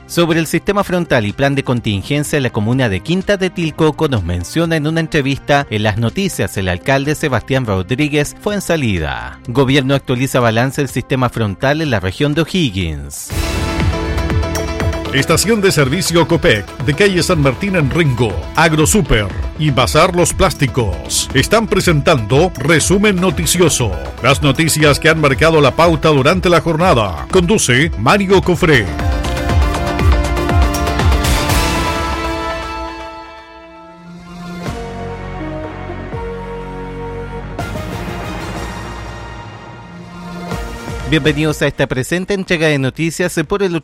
Sobre el sistema frontal y plan de contingencia en la comuna de Quinta de Tilcoco nos menciona en una entrevista en Las Noticias el alcalde Sebastián Rodríguez Fuenzalida. Gobierno actualiza balance del sistema frontal en la región de O'Higgins. Estación de servicio Copec de calle San Martín en Ringo, AgroSuper y Bazar Los Plásticos están presentando Resumen Noticioso. Las noticias que han marcado la pauta durante la jornada. Conduce Mario Cofré. Bienvenidos a esta presente entrega de noticias por el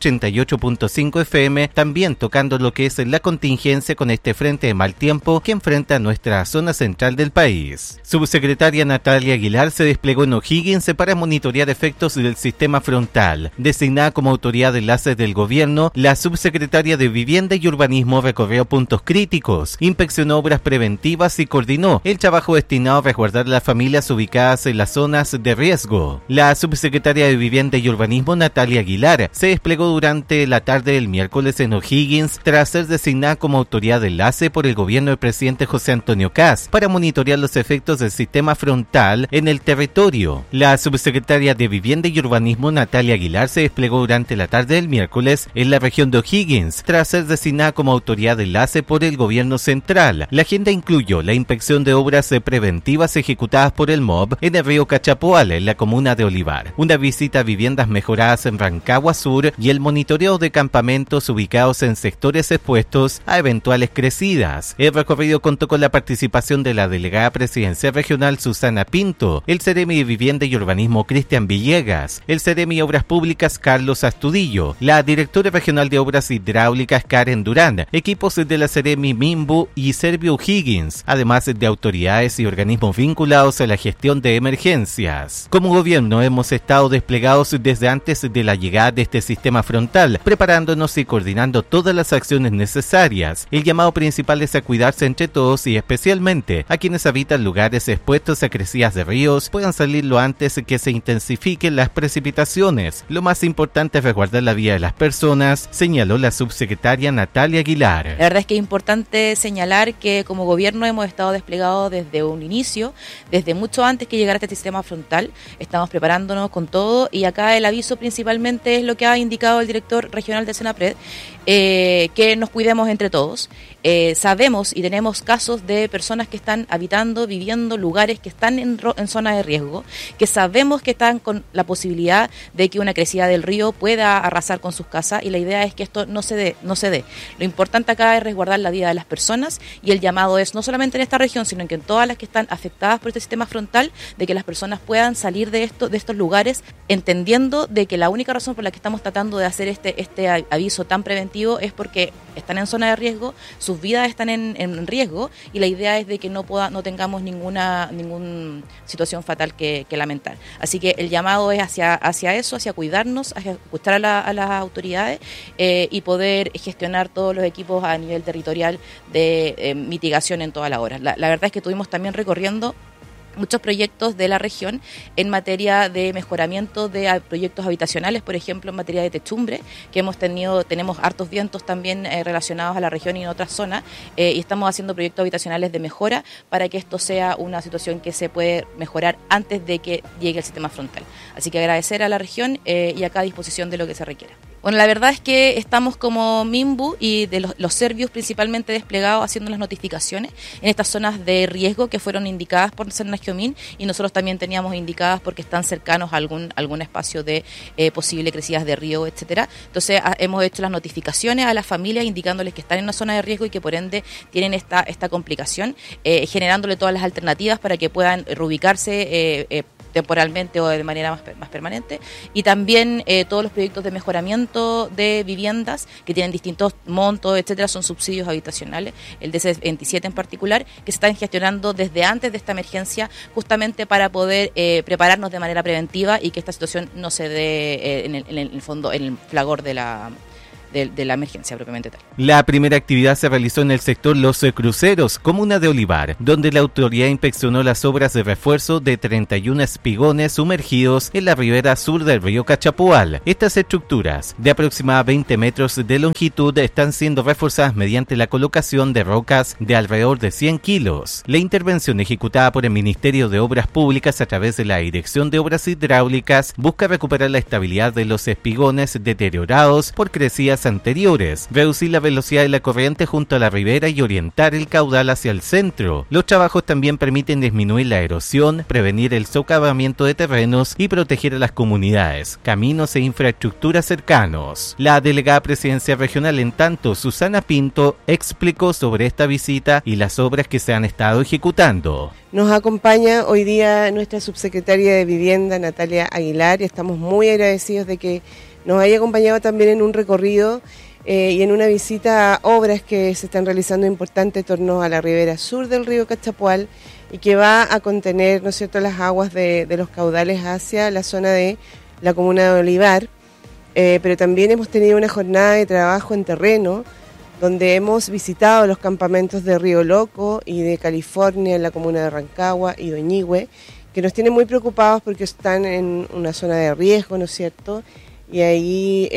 88.5 FM, también tocando lo que es la contingencia con este frente de mal tiempo que enfrenta nuestra zona central del país. Subsecretaria Natalia Aguilar se desplegó en O'Higgins para monitorear efectos del sistema frontal. Designada como autoridad de enlaces del gobierno, la subsecretaria de Vivienda y Urbanismo recorrió puntos críticos, inspeccionó obras preventivas y coordinó el trabajo destinado a resguardar a las familias ubicadas en las zonas de riesgo. La subsecretaria de Vivienda y Urbanismo Natalia Aguilar se desplegó durante la tarde del miércoles en O'Higgins tras ser designada como autoridad de enlace por el gobierno del presidente José Antonio Kast para monitorear los efectos del sistema frontal en el territorio. La subsecretaria de Vivienda y Urbanismo Natalia Aguilar se desplegó durante la tarde del miércoles en la región de O'Higgins tras ser designada como autoridad de enlace por el gobierno central. La agenda incluyó la inspección de obras preventivas ejecutadas por el MOB en el río Cachapoal, en la comuna de Olivar, una visita a viviendas mejoradas en Rancagua Sur y el monitoreo de campamentos ubicados en sectores expuestos a eventuales crecidas. El recorrido contó con la participación de la delegada presidencial regional Susana Pinto, el Seremi de Vivienda y Urbanismo Cristian Villegas, el Seremi de Obras Públicas Carlos Astudillo, la directora regional de Obras Hidráulicas Karen Durán, equipos de la Seremi Mimbu y Servio O'Higgins, además de autoridades y organismos vinculados a la gestión de emergencias. Como gobierno hemos estado desplegados desde antes de la llegada de este sistema frontal, preparándonos y coordinando todas las acciones necesarias. El llamado principal es a cuidarse entre todos y especialmente a quienes habitan lugares expuestos a crecidas de ríos puedan salir lo antes que se intensifiquen las precipitaciones. Lo más importante es resguardar la vida de las personas, señaló la subsecretaria Natalia Aguilar. La verdad es que es importante señalar que como gobierno hemos estado desplegados desde un inicio, desde mucho antes que llegara este sistema frontal. Estamos preparándonos con todo y acá el aviso principalmente es lo que ha indicado el director regional de Senapred, que nos cuidemos entre todos. Sabemos y tenemos casos de personas que están habitando, viviendo lugares que están en zona de riesgo, que sabemos que están con la posibilidad de que una crecida del río pueda arrasar con sus casas y la idea es que esto no se dé. Lo importante acá es resguardar la vida de las personas y el llamado es no solamente en esta región, sino que en todas las que están afectadas por este sistema frontal, de que las personas puedan salir de estos lugares entendiendo de que la única razón por la que estamos tratando de hacer este aviso tan preventivo es porque están en zona de riesgo, sus vidas están en riesgo y la idea es de que no tengamos ninguna situación fatal que lamentar. Así que el llamado es hacia eso, hacia cuidarnos, hacia escuchar a las autoridades y poder gestionar todos los equipos a nivel territorial de mitigación en toda la hora. La verdad es que estuvimos también recorriendo muchos proyectos de la región en materia de mejoramiento de proyectos habitacionales, por ejemplo, en materia de techumbre, que tenemos hartos vientos también relacionados a la región y en otras zonas, y estamos haciendo proyectos habitacionales de mejora para que esto sea una situación que se puede mejorar antes de que llegue el sistema frontal. Así que agradecer a la región y acá a disposición de lo que se requiera. Bueno, la verdad es que estamos como Mimbu y de los servicios principalmente desplegados haciendo las notificaciones en estas zonas de riesgo que fueron indicadas por Senajiomin y nosotros también teníamos indicadas porque están cercanos a algún espacio de posible crecidas de río, etcétera. Entonces hemos hecho las notificaciones a las familias indicándoles que están en una zona de riesgo y que por ende tienen esta complicación, generándole todas las alternativas para que puedan reubicarse temporalmente o de manera más permanente, y también todos los proyectos de mejoramiento de viviendas que tienen distintos montos, etcétera, son subsidios habitacionales, el DC27 en particular, que se están gestionando desde antes de esta emergencia justamente para poder prepararnos de manera preventiva y que esta situación no se dé en el fondo, en el fragor de la emergencia propiamente tal. La primera actividad se realizó en el sector Los Cruceros, comuna de Olivar, donde la autoridad inspeccionó las obras de refuerzo de 31 espigones sumergidos en la ribera sur del río Cachapual. Estas estructuras, de aproximadamente 20 metros de longitud, están siendo reforzadas mediante la colocación de rocas de alrededor de 100 kilos. La intervención ejecutada por el Ministerio de Obras Públicas a través de la Dirección de Obras Hidráulicas busca recuperar la estabilidad de los espigones deteriorados por crecidas anteriores, reducir la velocidad de la corriente junto a la ribera y orientar el caudal hacia el centro. Los trabajos también permiten disminuir la erosión, prevenir el socavamiento de terrenos y proteger a las comunidades, caminos e infraestructuras cercanos. La delegada presidencial regional, en tanto, Susana Pinto, explicó sobre esta visita y las obras que se han estado ejecutando. Nos acompaña hoy día nuestra subsecretaria de Vivienda, Natalia Aguilar, y estamos muy agradecidos de que nos haya acompañado también en un recorrido y en una visita a obras que se están realizando importantes en torno a la ribera sur del río Cachapual y que va a contener, ¿no es cierto?, las aguas de los caudales hacia la zona de la comuna de Olivar, pero también hemos tenido una jornada de trabajo en terreno donde hemos visitado los campamentos de Río Loco y de California en la comuna de Rancagua y Doñihue, que nos tienen muy preocupados porque están en una zona de riesgo, ¿no es cierto?, y ahí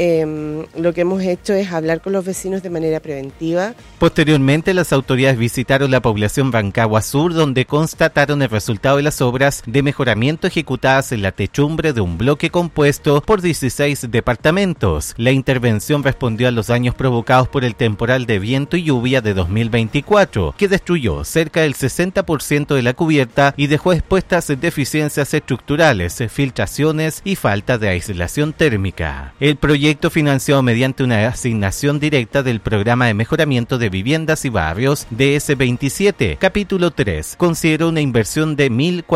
lo que hemos hecho es hablar con los vecinos de manera preventiva. Posteriormente, las autoridades visitaron la población Rancagua Sur, donde constataron el resultado de las obras de mejoramiento ejecutadas en la techumbre de un bloque compuesto por 16 departamentos. La intervención respondió a los daños provocados por el temporal de viento y lluvia de 2024, que destruyó cerca del 60% de la cubierta y dejó expuestas deficiencias estructurales, filtraciones y falta de aislación térmica. El proyecto, financiado mediante una asignación directa del Programa de Mejoramiento de Viviendas y Barrios DS27, capítulo 3, consideró una inversión de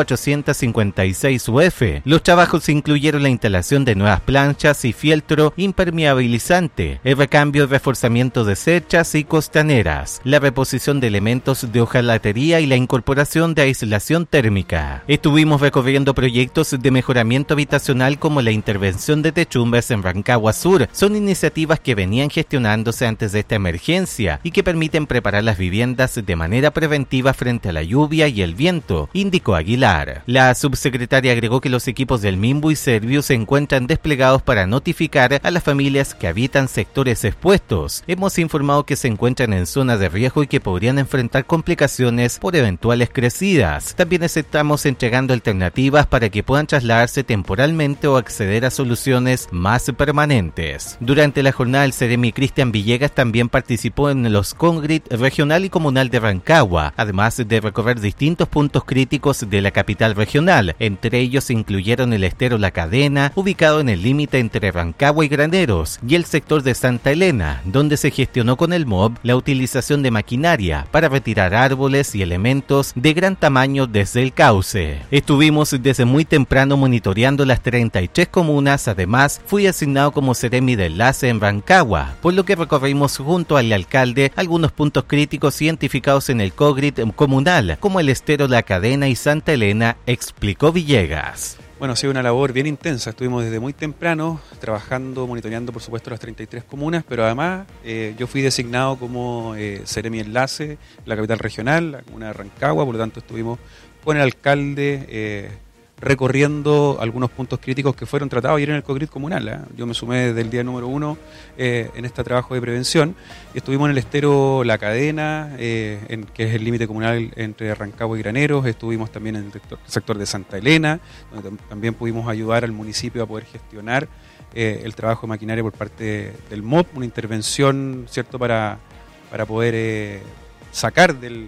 1.456 UF. Los trabajos incluyeron la instalación de nuevas planchas y fieltro impermeabilizante, el recambio y reforzamiento de cerchas y costaneras, la reposición de elementos de hojalatería y la incorporación de aislación térmica. Estuvimos recorriendo proyectos de mejoramiento habitacional como la intervención de techumbre en Rancagua Sur. Son iniciativas que venían gestionándose antes de esta emergencia y que permiten preparar las viviendas de manera preventiva frente a la lluvia y el viento, indicó Aguilar. La subsecretaria agregó que los equipos del Minbu y Serviu se encuentran desplegados para notificar a las familias que habitan sectores expuestos. Hemos informado que se encuentran en zona de riesgo y que podrían enfrentar complicaciones por eventuales crecidas. También estamos entregando alternativas para que puedan trasladarse temporalmente o acceder a soluciones más permanentes. Durante la jornada, el Seremi Cristian Villegas también participó en los Congrit regional y comunal de Rancagua, además de recorrer distintos puntos críticos de la capital regional. Entre ellos se incluyeron el estero La Cadena, ubicado en el límite entre Rancagua y Graneros, y el sector de Santa Elena, donde se gestionó con el MOB la utilización de maquinaria para retirar árboles y elementos de gran tamaño desde el cauce. Estuvimos desde muy temprano monitoreando las 33 comunas. Además, fui asignado como seremi de enlace en Rancagua, por lo que recorrimos junto al alcalde algunos puntos críticos identificados en el Cogrit comunal, como el estero La Cadena y Santa Elena, explicó Villegas. Bueno, ha sido una labor bien intensa, estuvimos desde muy temprano trabajando, monitoreando por supuesto las 33 comunas, pero además yo fui designado como seremi enlace en la capital regional, la comuna de Rancagua, por lo tanto estuvimos con el alcalde recorriendo algunos puntos críticos que fueron tratados ayer en el Cogrit comunal. Yo me sumé desde el día número 1 en este trabajo de prevención. Estuvimos en el estero La Cadena, que es el límite comunal entre Rancagua y Graneros. Estuvimos también en el sector de Santa Elena, donde también pudimos ayudar al municipio a poder gestionar el trabajo de maquinaria por parte del MOB, una intervención, ¿cierto?, para poder sacar del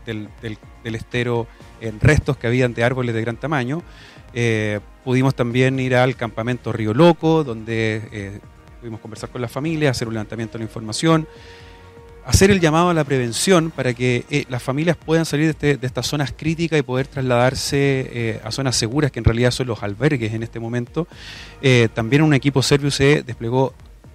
estero restos que habían de árboles de gran tamaño. Pudimos también ir al campamento Río Loco, donde pudimos conversar con las familias, hacer un levantamiento de la información, hacer el llamado a la prevención para que las familias puedan salir de estas zonas críticas y poder trasladarse a zonas seguras, que en realidad son los albergues en este momento. También un equipo Serviu se desplegó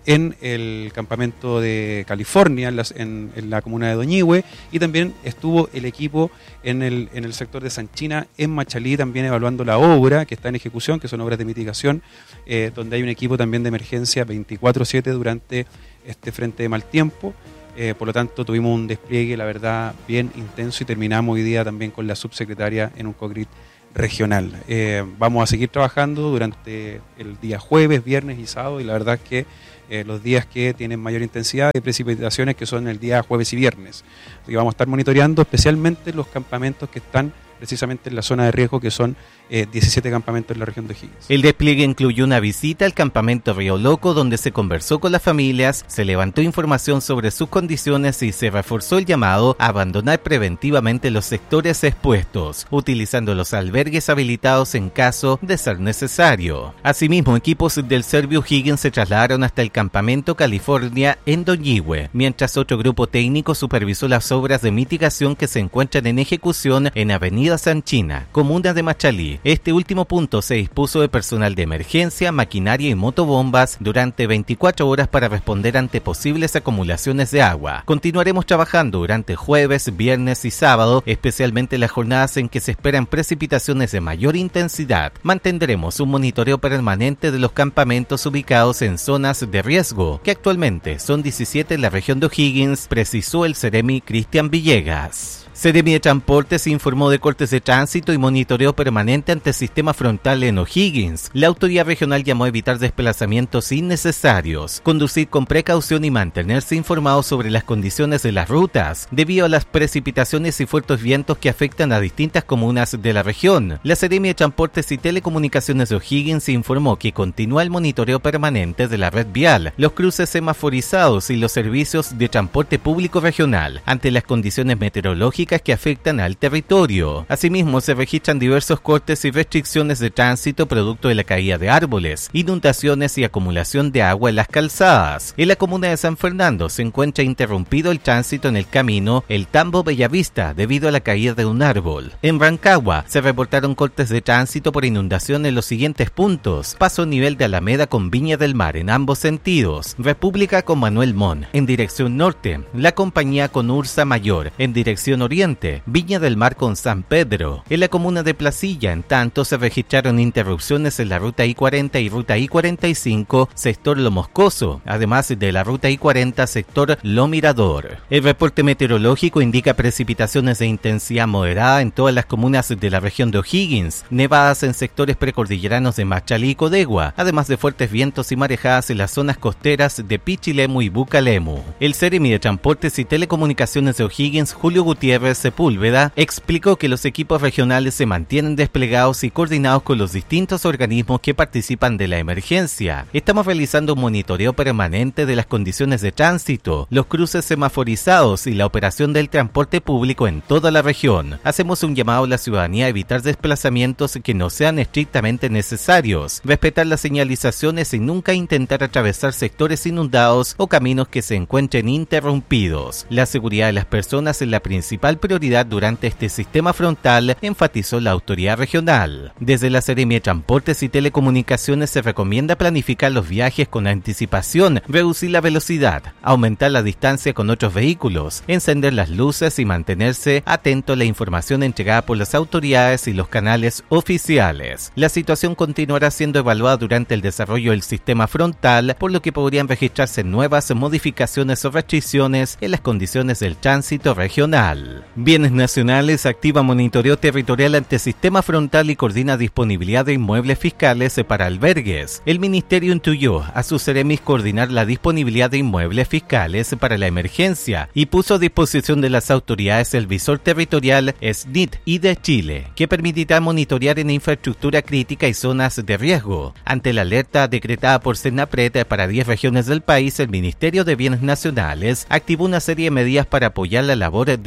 en el campamento de California, en la comuna de Doñihue, y también estuvo el equipo en el sector de Sanchina, en Machalí, también evaluando la obra que está en ejecución, que son obras de mitigación, donde hay un equipo también de emergencia 24/7 durante este frente de mal tiempo. Por lo tanto, tuvimos un despliegue, la verdad, bien intenso, y terminamos hoy día también con la subsecretaria en un COGRIT regional. Vamos a seguir trabajando durante el día jueves, viernes y sábado, y la verdad es que los días que tienen mayor intensidad de precipitaciones, que son el día jueves y viernes. Así que vamos a estar monitoreando especialmente los campamentos que están precisamente en la zona de riesgo, que son 17 campamentos en la región de O'Higgins. El despliegue incluyó una visita al campamento Río Loco, donde se conversó con las familias, se levantó información sobre sus condiciones y se reforzó el llamado a abandonar preventivamente los sectores expuestos, utilizando los albergues habilitados en caso de ser necesario. Asimismo, equipos del Servio O'Higgins se trasladaron hasta el campamento California en Doñihue, mientras otro grupo técnico supervisó las obras de mitigación que se encuentran en ejecución en Avenida Sanchina, comuna de Machalí. Este último punto se dispuso de personal de emergencia, maquinaria y motobombas durante 24 horas para responder ante posibles acumulaciones de agua. Continuaremos trabajando durante jueves, viernes y sábado, especialmente las jornadas en que se esperan precipitaciones de mayor intensidad. Mantendremos un monitoreo permanente de los campamentos ubicados en zonas de riesgo, que actualmente son 17 en la región de O'Higgins, precisó el Seremi Cristian Villegas. Seremi de Transportes informó de cortes de tránsito y monitoreo permanente ante el sistema frontal en O'Higgins. La autoridad regional llamó a evitar desplazamientos innecesarios, conducir con precaución y mantenerse informado sobre las condiciones de las rutas, debido a las precipitaciones y fuertes vientos que afectan a distintas comunas de la región. La Seremi de Transportes y Telecomunicaciones de O'Higgins informó que continúa el monitoreo permanente de la red vial, los cruces semaforizados y los servicios de transporte público regional ante las condiciones meteorológicas que afectan al territorio. Asimismo, se registran diversos cortes y restricciones de tránsito producto de la caída de árboles, inundaciones y acumulación de agua en las calzadas. En la comuna de San Fernando se encuentra interrumpido el tránsito en el camino El Tambo Bellavista debido a la caída de un árbol. En Rancagua se reportaron cortes de tránsito por inundación en los siguientes puntos: paso nivel de Alameda con Viña del Mar en ambos sentidos, República con Manuel Montt en dirección norte, La Compañía con Ursa Mayor en dirección oriente, Viña del Mar con San Pedro. En la comuna de Placilla, en tanto, se registraron interrupciones en la ruta I-40 y ruta I-45, sector Lo Moscoso, además de la ruta I-40, sector Lo Mirador. El reporte meteorológico indica precipitaciones de intensidad moderada en todas las comunas de la región de O'Higgins, nevadas en sectores precordilleranos de Machalí y Codegua, además de fuertes vientos y marejadas en las zonas costeras de Pichilemu y Bucalemu. El Seremi de Transportes y Telecomunicaciones de O'Higgins, Julio Gutiérrez Sepúlveda, explicó que los equipos regionales se mantienen desplegados y coordinados con los distintos organismos que participan de la emergencia. Estamos realizando un monitoreo permanente de las condiciones de tránsito, los cruces semaforizados y la operación del transporte público en toda la región. Hacemos un llamado a la ciudadanía a evitar desplazamientos que no sean estrictamente necesarios, respetar las señalizaciones y nunca intentar atravesar sectores inundados o caminos que se encuentren interrumpidos. La seguridad de las personas es la principal prioridad durante este sistema frontal, enfatizó la autoridad regional. Desde la Seremi de Transportes y Telecomunicaciones se recomienda planificar los viajes con anticipación, reducir la velocidad, aumentar la distancia con otros vehículos, encender las luces y mantenerse atento a la información entregada por las autoridades y los canales oficiales. La situación continuará siendo evaluada durante el desarrollo del sistema frontal, por lo que podrían registrarse nuevas modificaciones o restricciones en las condiciones del tránsito regional. Bienes Nacionales activa monitoreo territorial ante sistema frontal y coordina disponibilidad de inmuebles fiscales para albergues. El ministerio instruyó a sus seremis coordinar la disponibilidad de inmuebles fiscales para la emergencia y puso a disposición de las autoridades el visor territorial SNIT y de Chile, que permitirá monitorear en infraestructura crítica y zonas de riesgo. Ante la alerta decretada por Senapred para 10 regiones del país, el Ministerio de Bienes Nacionales activó una serie de medidas para apoyar la labor del Estado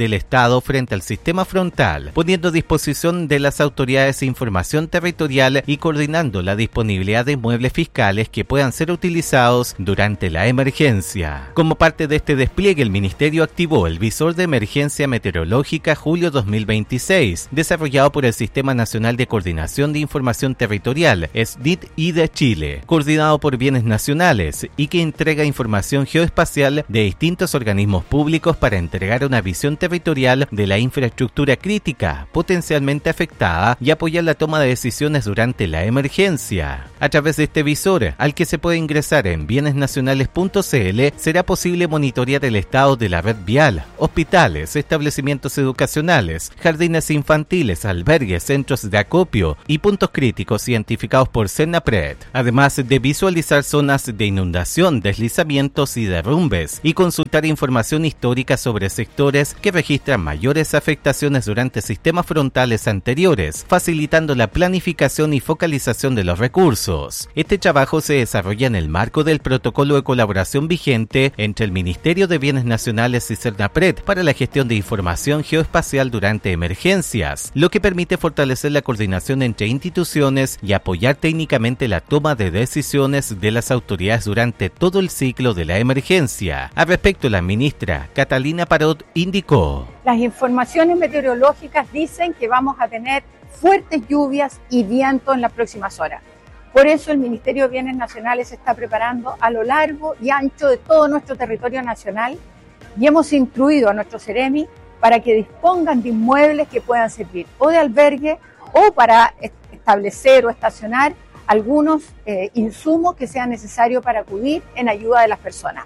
Estado frente al sistema frontal, poniendo a disposición de las autoridades información territorial y coordinando la disponibilidad de inmuebles fiscales que puedan ser utilizados durante la emergencia. Como parte de este despliegue, el Ministerio activó el Visor de Emergencia Meteorológica Julio 2026, desarrollado por el Sistema Nacional de Coordinación de Información Territorial, SNIT-I de Chile, coordinado por Bienes Nacionales y que entrega información geoespacial de distintos organismos públicos para entregar una visión territorial de la infraestructura crítica potencialmente afectada y apoyar la toma de decisiones durante la emergencia. A través de este visor, al que se puede ingresar en bienesnacionales.cl, será posible monitorear el estado de la red vial, hospitales, establecimientos educacionales, jardines infantiles, albergues, centros de acopio y puntos críticos identificados por Senapred, además de visualizar zonas de inundación, deslizamientos y derrumbes, y consultar información histórica sobre sectores que registran mayores afectaciones durante sistemas frontales anteriores, facilitando la planificación y focalización de los recursos. Este trabajo se desarrolla en el marco del protocolo de colaboración vigente entre el Ministerio de Bienes Nacionales y Senapred para la gestión de información geoespacial durante emergencias, lo que permite fortalecer la coordinación entre instituciones y apoyar técnicamente la toma de decisiones de las autoridades durante todo el ciclo de la emergencia. Al respecto, la ministra Catalina Parot indicó: las informaciones meteorológicas dicen que vamos a tener fuertes lluvias y viento en las próximas horas. Por eso el Ministerio de Bienes Nacionales se está preparando a lo largo y ancho de todo nuestro territorio nacional y hemos instruido a nuestros Ceremi para que dispongan de inmuebles que puedan servir o de albergue o para establecer o estacionar algunos insumos que sean necesarios para acudir en ayuda de las personas.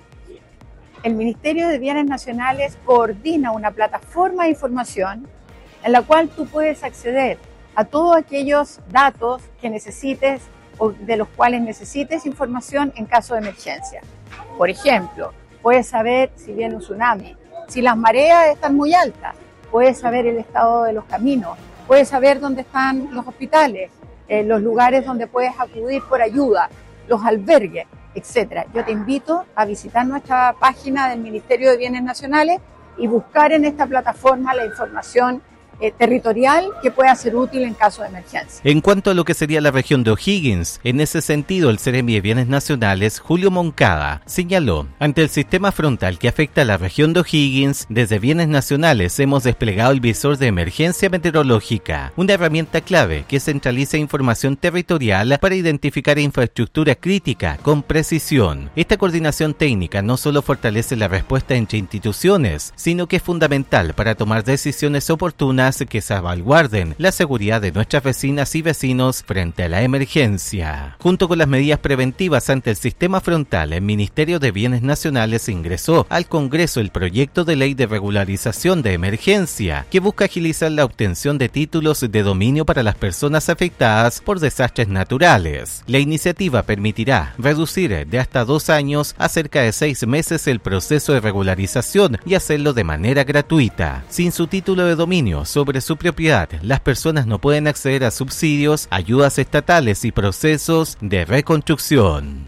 El Ministerio de Bienes Nacionales coordina una plataforma de información en la cual tú puedes acceder a todos aquellos datos que necesites o de los cuales necesites información en caso de emergencia. Por ejemplo, puedes saber si viene un tsunami, si las mareas están muy altas, puedes saber el estado de los caminos, puedes saber dónde están los hospitales, los lugares donde puedes acudir por ayuda, los albergues, etc. Yo te invito a visitar nuestra página del Ministerio de Bienes Nacionales y buscar en esta plataforma la información territorial que pueda ser útil en caso de emergencia. En cuanto a lo que sería la región de O'Higgins, en ese sentido el Ceremi de Bienes Nacionales, Julio Moncada, señaló: ante el sistema frontal que afecta a la región de O'Higgins, desde Bienes Nacionales hemos desplegado el visor de emergencia meteorológica, una herramienta clave que centraliza información territorial para identificar infraestructura crítica con precisión. Esta coordinación técnica no solo fortalece la respuesta entre instituciones, sino que es fundamental para tomar decisiones oportunas que salvaguarden la seguridad de nuestras vecinas y vecinos frente a la emergencia. Junto con las medidas preventivas ante el sistema frontal, el Ministerio de Bienes Nacionales ingresó al Congreso el proyecto de ley de regularización de emergencia, que busca agilizar la obtención de títulos de dominio para las personas afectadas por desastres naturales. La iniciativa permitirá reducir de hasta 2 años a cerca de 6 meses el proceso de regularización y hacerlo de manera gratuita. Sin su título de dominio sobre su propiedad, las personas no pueden acceder a subsidios, ayudas estatales y procesos de reconstrucción.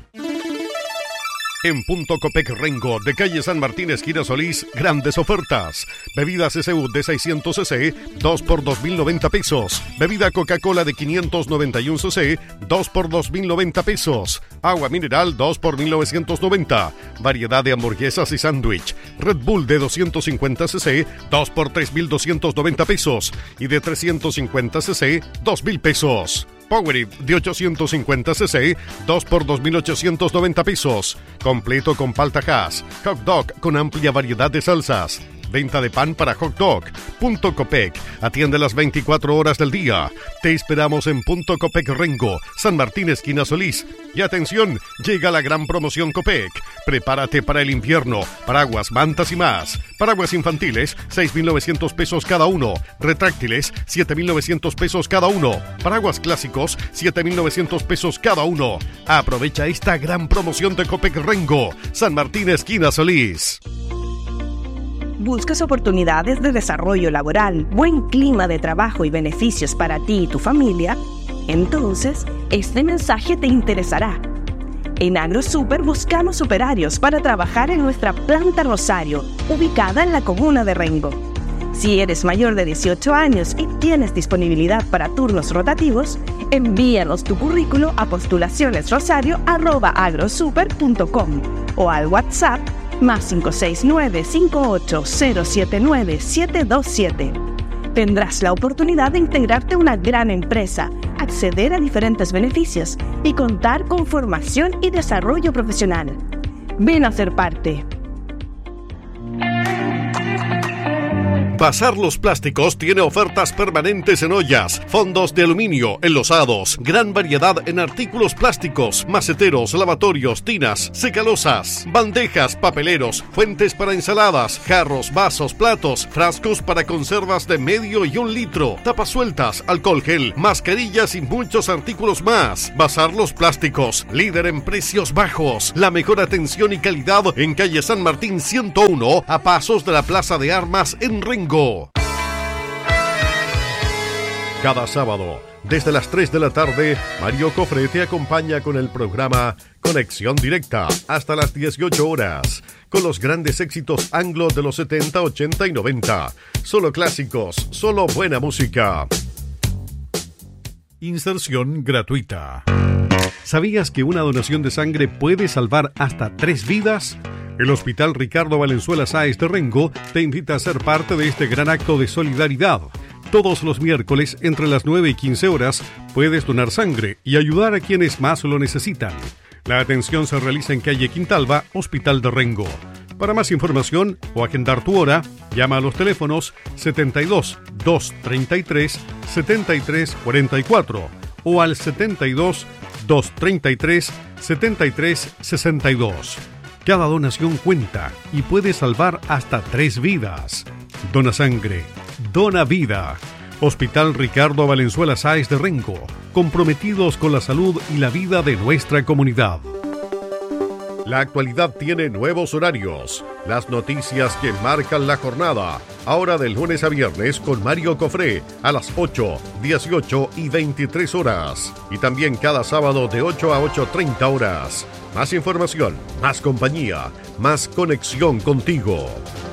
En Punto Copec Rengo, de calle San Martín, esquina Solís, grandes ofertas. Bebida CCU de 600 cc, 2 por 2.090 pesos. Bebida Coca-Cola de 591 cc, 2 por 2.090 pesos. Agua mineral, 2 por 1.990. Variedad de hamburguesas y sándwich. Red Bull de 250 cc, 2 por 3.290 pesos. Y de 350 cc, 2.000 pesos. Powerade de 850 cc, 2 por 2.890 pesos. Completo con palta Hass. Hot dog con amplia variedad de salsas. Venta de pan para hot dog. Punto Copec. Atiende las 24 horas del día. Te esperamos en Punto Copec Rengo, San Martín, esquina Solís. Y atención, llega la gran promoción Copec. Prepárate para el invierno. Paraguas, mantas y más. Paraguas infantiles, 6.900 pesos cada uno. Retráctiles, 7.900 pesos cada uno. Paraguas clásicos, 7.900 pesos cada uno. Aprovecha esta gran promoción de Copec Rengo, San Martín, esquina Solís. ¿Buscas oportunidades de desarrollo laboral, buen clima de trabajo y beneficios para ti y tu familia? Entonces, este mensaje te interesará. En AgroSuper buscamos operarios para trabajar en nuestra planta Rosario, ubicada en la comuna de Rengo. Si eres mayor de 18 años y tienes disponibilidad para turnos rotativos, envíanos tu currículo a postulacionesrosario@agrosuper.com o al WhatsApp +569 58079 727. Tendrás la oportunidad de integrarte a una gran empresa, acceder a diferentes beneficios y contar con formación y desarrollo profesional. Ven a ser parte. Bazar Los Plásticos tiene ofertas permanentes en ollas, fondos de aluminio, enlosados, gran variedad en artículos plásticos, maceteros, lavatorios, tinas, secalosas, bandejas, papeleros, fuentes para ensaladas, jarros, vasos, platos, frascos para conservas de medio y 1 litro, tapas sueltas, alcohol gel, mascarillas y muchos artículos más. Bazar Los Plásticos, líder en precios bajos, la mejor atención y calidad en calle San Martín 101, a pasos de la Plaza de Armas en Rengo. Cada sábado, desde las 3 de la tarde, Mario Cofré te acompaña con el programa Conexión Directa hasta las 18 horas, con los grandes éxitos anglo de los 70, 80 y 90. Solo clásicos, solo buena música. Inserción gratuita. ¿Sabías que una donación de sangre puede salvar hasta 3 vidas? El Hospital Ricardo Valenzuela Sáez de Rengo te invita a ser parte de este gran acto de solidaridad. Todos los miércoles, entre las 9 y 15 horas, puedes donar sangre y ayudar a quienes más lo necesitan. La atención se realiza en calle Quintalba, Hospital de Rengo. Para más información o agendar tu hora, llama a los teléfonos 72 233 73 44 o al 72 233 73 62. Cada donación cuenta y puede salvar hasta 3 vidas. Dona sangre, dona vida. Hospital Ricardo Valenzuela Sáez de Rengo, comprometidos con la salud y la vida de nuestra comunidad. La actualidad tiene nuevos horarios. Las noticias que marcan la jornada. Ahora de lunes a viernes con Mario Cofré a las 8, 18 y 23 horas. Y también cada sábado de 8 a 8:30 horas. Más información, más compañía, más conexión contigo.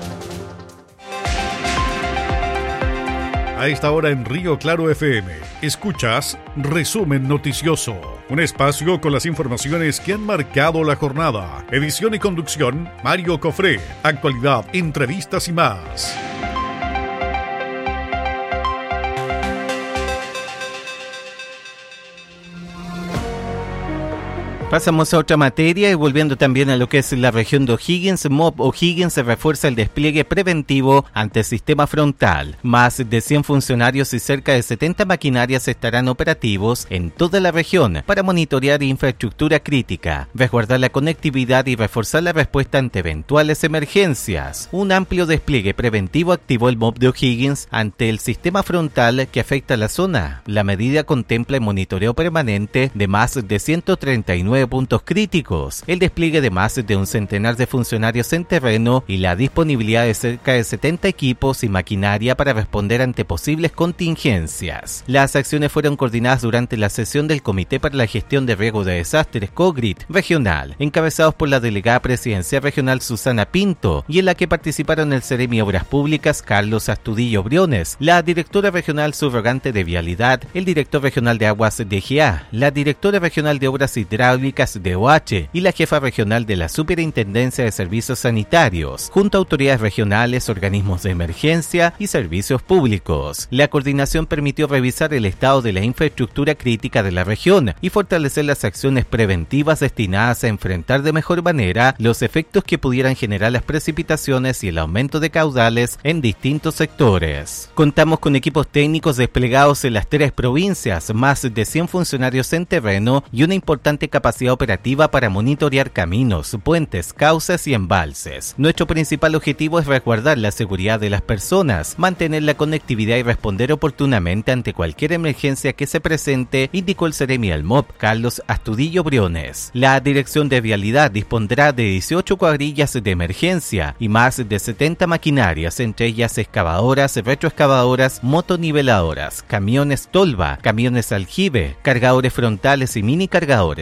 A esta hora en Río Claro FM, escuchas Resumen Noticioso, un espacio con las informaciones que han marcado la jornada. Edición y conducción, Mario Cofré. Actualidad, entrevistas y más. Pasamos a otra materia y volviendo también a lo que es la región de O'Higgins, MOP O'Higgins refuerza el despliegue preventivo ante el sistema frontal. Más de 100 funcionarios y cerca de 70 maquinarias estarán operativos en toda la región para monitorear infraestructura crítica, resguardar la conectividad y reforzar la respuesta ante eventuales emergencias. Un amplio despliegue preventivo activó el MOP de O'Higgins ante el sistema frontal que afecta a la zona. La medida contempla el monitoreo permanente de más de 139 puntos críticos, el despliegue de más de un centenar de funcionarios en terreno y la disponibilidad de cerca de 70 equipos y maquinaria para responder ante posibles contingencias. Las acciones fueron coordinadas durante la sesión del Comité para la Gestión de Riesgo de Desastres COGRIT regional, encabezados por la delegada presidencial regional Susana Pinto, y en la que participaron el Seremi Obras Públicas Carlos Astudillo Briones, la directora regional subrogante de Vialidad, el director regional de Aguas de GA, la directora regional de Obras Hidráulicas de OH y la jefa regional de la Superintendencia de Servicios Sanitarios, junto a autoridades regionales, organismos de emergencia y servicios públicos. La coordinación permitió revisar el estado de la infraestructura crítica de la región y fortalecer las acciones preventivas destinadas a enfrentar de mejor manera los efectos que pudieran generar las precipitaciones y el aumento de caudales en distintos sectores. Contamos con equipos técnicos desplegados en las 3 provincias, más de 100 funcionarios en terreno y una importante capacidad operativa para monitorear caminos, puentes, cauces y embalses. Nuestro principal objetivo es resguardar la seguridad de las personas, mantener la conectividad y responder oportunamente ante cualquier emergencia que se presente, indicó el Seremi al MOP, Carlos Astudillo Briones. La Dirección de Vialidad dispondrá de 18 cuadrillas de emergencia y más de 70 maquinarias, entre ellas excavadoras, retroexcavadoras, motoniveladoras, camiones tolva, camiones aljibe, cargadores frontales y mini cargadores para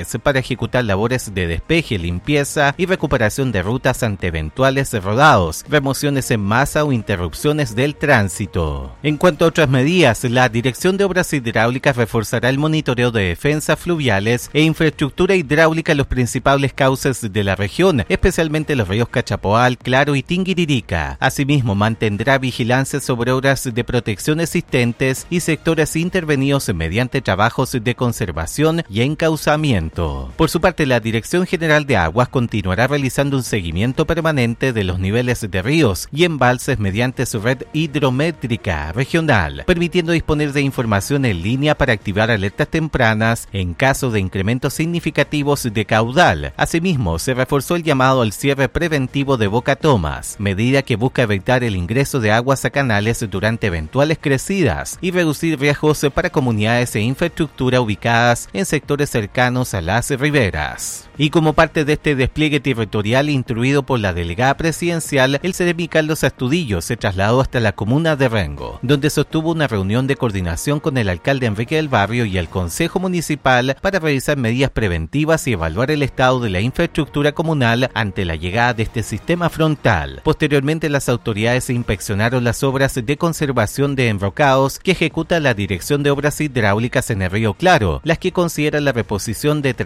ejecutar labores de despeje, limpieza y recuperación de rutas ante eventuales rodados, remociones en masa o interrupciones del tránsito. En cuanto a otras medidas, la Dirección de Obras Hidráulicas reforzará el monitoreo de defensas fluviales e infraestructura hidráulica en los principales cauces de la región, especialmente los ríos Cachapoal, Claro y Tinguiririca. Asimismo, mantendrá vigilancia sobre obras de protección existentes y sectores intervenidos mediante trabajos de conservación y encauzamiento. Por su parte, la Dirección General de Aguas continuará realizando un seguimiento permanente de los niveles de ríos y embalses mediante su red hidrométrica regional, permitiendo disponer de información en línea para activar alertas tempranas en caso de incrementos significativos de caudal. Asimismo, se reforzó el llamado al cierre preventivo de bocatomas, medida que busca evitar el ingreso de aguas a canales durante eventuales crecidas y reducir riesgos para comunidades e infraestructura ubicadas en sectores cercanos a las riberas. Y como parte de este despliegue territorial instruido por la delegada presidencial, el Ceremi Carlos Astudillo se trasladó hasta la comuna de Rengo, donde sostuvo una reunión de coordinación con el alcalde Enrique del Barrio y el Consejo Municipal para realizar medidas preventivas y evaluar el estado de la infraestructura comunal ante la llegada de este sistema frontal. Posteriormente, las autoridades inspeccionaron las obras de conservación de enrocados que ejecuta la Dirección de Obras Hidráulicas en el Río Claro, las que consideran la reposición de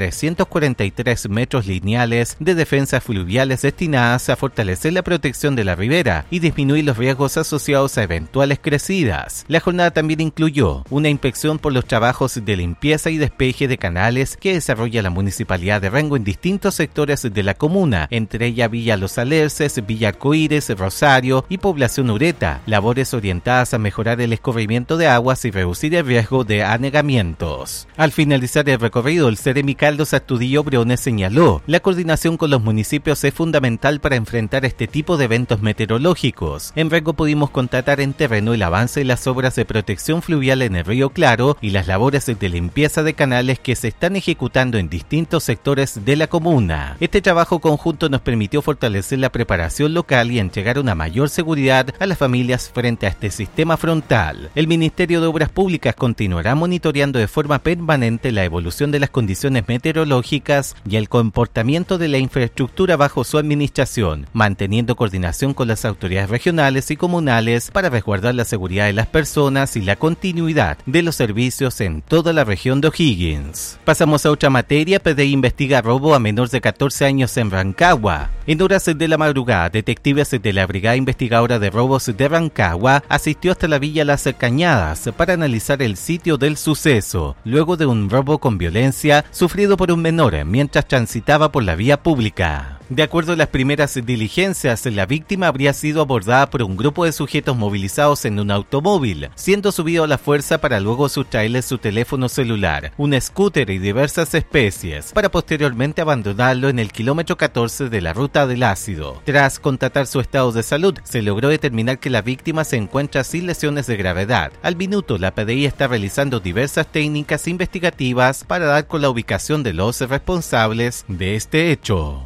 343 metros lineales de defensas fluviales destinadas a fortalecer la protección de la ribera y disminuir los riesgos asociados a eventuales crecidas. La jornada también incluyó una inspección por los trabajos de limpieza y despeje de canales que desarrolla la Municipalidad de Rengo en distintos sectores de la comuna, entre ellas Villa Los Alerces, Villa Arcoíris, Rosario y Población Ureta, labores orientadas a mejorar el escurrimiento de aguas y reducir el riesgo de anegamientos. Al finalizar el recorrido, el Ceremi Carlos Astudillo Briones señaló: la coordinación con los municipios es fundamental para enfrentar este tipo de eventos meteorológicos. En Rengo pudimos constatar en terreno el avance de las obras de protección fluvial en el Río Claro y las labores de limpieza de canales que se están ejecutando en distintos sectores de la comuna. Este trabajo conjunto nos permitió fortalecer la preparación local y entregar una mayor seguridad a las familias frente a este sistema frontal. El Ministerio de Obras Públicas continuará monitoreando de forma permanente la evolución de las condiciones meteorológicas y el comportamiento de la infraestructura bajo su administración, manteniendo coordinación con las autoridades regionales y comunales para resguardar la seguridad de las personas y la continuidad de los servicios en toda la región de O'Higgins. Pasamos a otra materia. PDI investiga robo a menor de 14 años en Rancagua. En horas de la madrugada, detectives de la Brigada Investigadora de Robos de Rancagua asistió hasta la Villa Las Cañadas para analizar el sitio del suceso, luego de un robo con violencia sufrido por un menor mientras transitaba por la vía pública. De acuerdo a las primeras diligencias, la víctima habría sido abordada por un grupo de sujetos movilizados en un automóvil, siendo subido a la fuerza para luego sustraerle su teléfono celular, un scooter y diversas especies, para posteriormente abandonarlo en el kilómetro 14 de la ruta del ácido. Tras constatar su estado de salud, se logró determinar que la víctima se encuentra sin lesiones de gravedad. Al minuto, la PDI está realizando diversas técnicas investigativas para dar con la ubicación de los responsables de este hecho.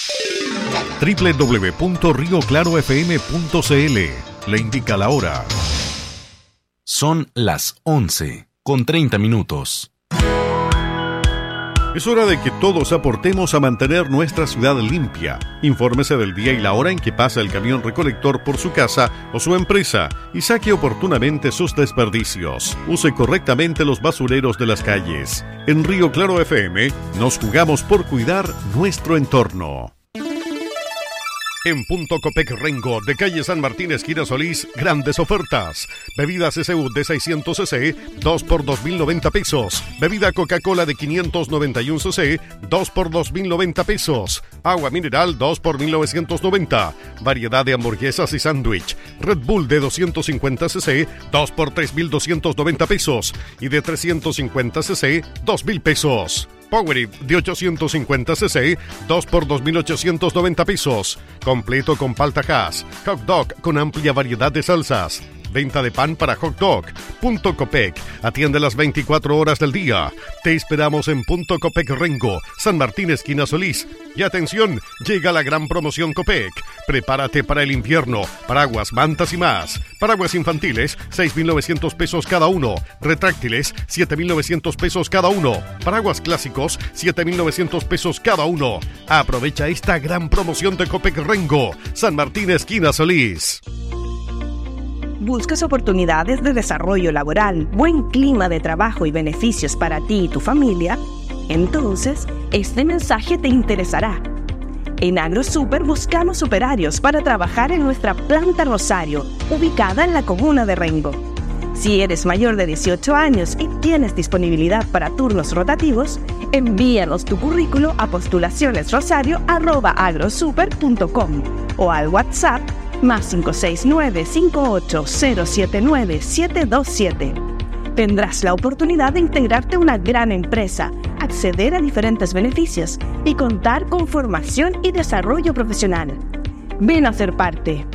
www.rioclarofm.cl le indica la hora. Son las 11:30. Es hora de que todos aportemos a mantener nuestra ciudad limpia. Infórmese del día y la hora en que pasa el camión recolector por su casa o su empresa y saque oportunamente sus desperdicios. Use correctamente los basureros de las calles. En Río Claro FM nos jugamos por cuidar nuestro entorno. En Punto Copec Rengo, de calle San Martín, esquina Solís, grandes ofertas. Bebida CCU de 600 cc, 2 por 2.090 pesos. Bebida Coca-Cola de 591 cc, 2 por 2.090 pesos. Agua mineral, 2 por 1.990. Variedad de hamburguesas y sándwich. Red Bull de 250 cc, 2 por 3.290 pesos. Y de 350 cc, 2.000 pesos. Powerade de 850 cc, 2 por 2.890 pesos. Completo con palta hash. Hot dog con amplia variedad de salsas. Venta de pan para hot dog. Punto Copec. Atiende las 24 horas del día. Te esperamos en Punto Copec Rengo, San Martín, esquina Solís. Y atención, llega la gran promoción Copec. Prepárate para el invierno. Paraguas, mantas y más. Paraguas infantiles, 6.900 pesos cada uno. Retráctiles, 7.900 pesos cada uno. Paraguas clásicos, 7.900 pesos cada uno. Aprovecha esta gran promoción de Copec Rengo, San Martín, esquina Solís. ¿Buscas oportunidades de desarrollo laboral, buen clima de trabajo y beneficios para ti y tu familia? Entonces, este mensaje te interesará. En AgroSuper buscamos operarios para trabajar en nuestra planta Rosario, ubicada en la comuna de Rengo. Si eres mayor de 18 años y tienes disponibilidad para turnos rotativos, envíanos tu currículo a postulacionesrosario@agrosuper.com o al WhatsApp +569 58079 727. Tendrás la oportunidad de integrarte a una gran empresa, acceder a diferentes beneficios y contar con formación y desarrollo profesional. Ven a ser parte.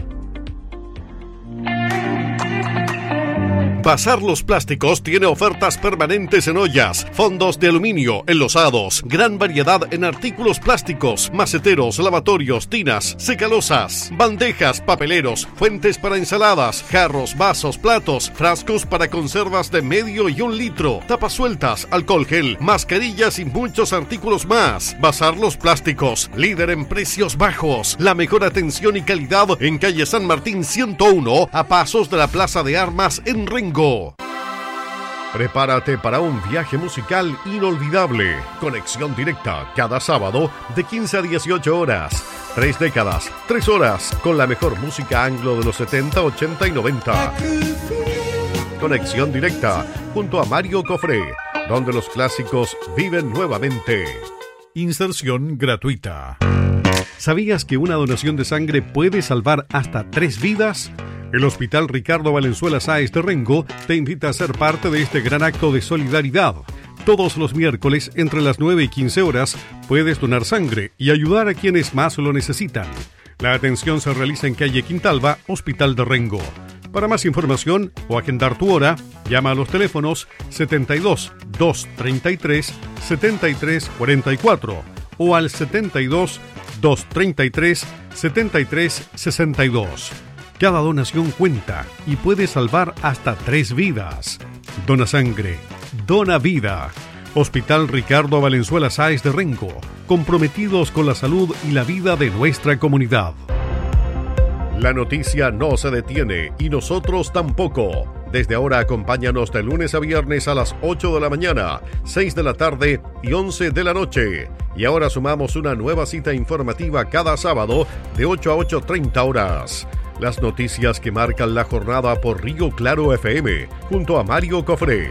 Bazar Los Plásticos tiene ofertas permanentes en ollas, fondos de aluminio, enlosados, gran variedad en artículos plásticos, maceteros, lavatorios, tinas, secalosas, bandejas, papeleros, fuentes para ensaladas, jarros, vasos, platos, frascos para conservas de medio y 1 litro, tapas sueltas, alcohol gel, mascarillas y muchos artículos más. Bazar Los Plásticos, líder en precios bajos, la mejor atención y calidad en calle San Martín 101, a pasos de la Plaza de Armas en Rengo. Prepárate para un viaje musical inolvidable. Conexión directa cada sábado de 15 a 18 horas. 3 décadas, 3 horas con la mejor música anglo de los 70, 80 y 90. Conexión directa junto a Mario Cofré, donde los clásicos viven nuevamente. Inserción gratuita. ¿Sabías que una donación de sangre puede salvar hasta 3 vidas? El Hospital Ricardo Valenzuela Sáez de Rengo te invita a ser parte de este gran acto de solidaridad. Todos los miércoles, entre las 9 y 15 horas, puedes donar sangre y ayudar a quienes más lo necesitan. La atención se realiza en calle Quintalba, Hospital de Rengo. Para más información o agendar tu hora, llama a los teléfonos 72 233 73 44 o al 72 233 73 62. Cada donación cuenta y puede salvar hasta 3 vidas. Dona sangre, dona vida. Hospital Ricardo Valenzuela Sáez de Rengo, comprometidos con la salud y la vida de nuestra comunidad. La noticia no se detiene y nosotros tampoco. Desde ahora acompáñanos de lunes a viernes a las 8 de la mañana, 6 de la tarde y 11 de la noche. Y ahora sumamos una nueva cita informativa cada sábado de 8 a 8:30 horas. Las noticias que marcan la jornada por Río Claro FM, junto a Mario Cofré.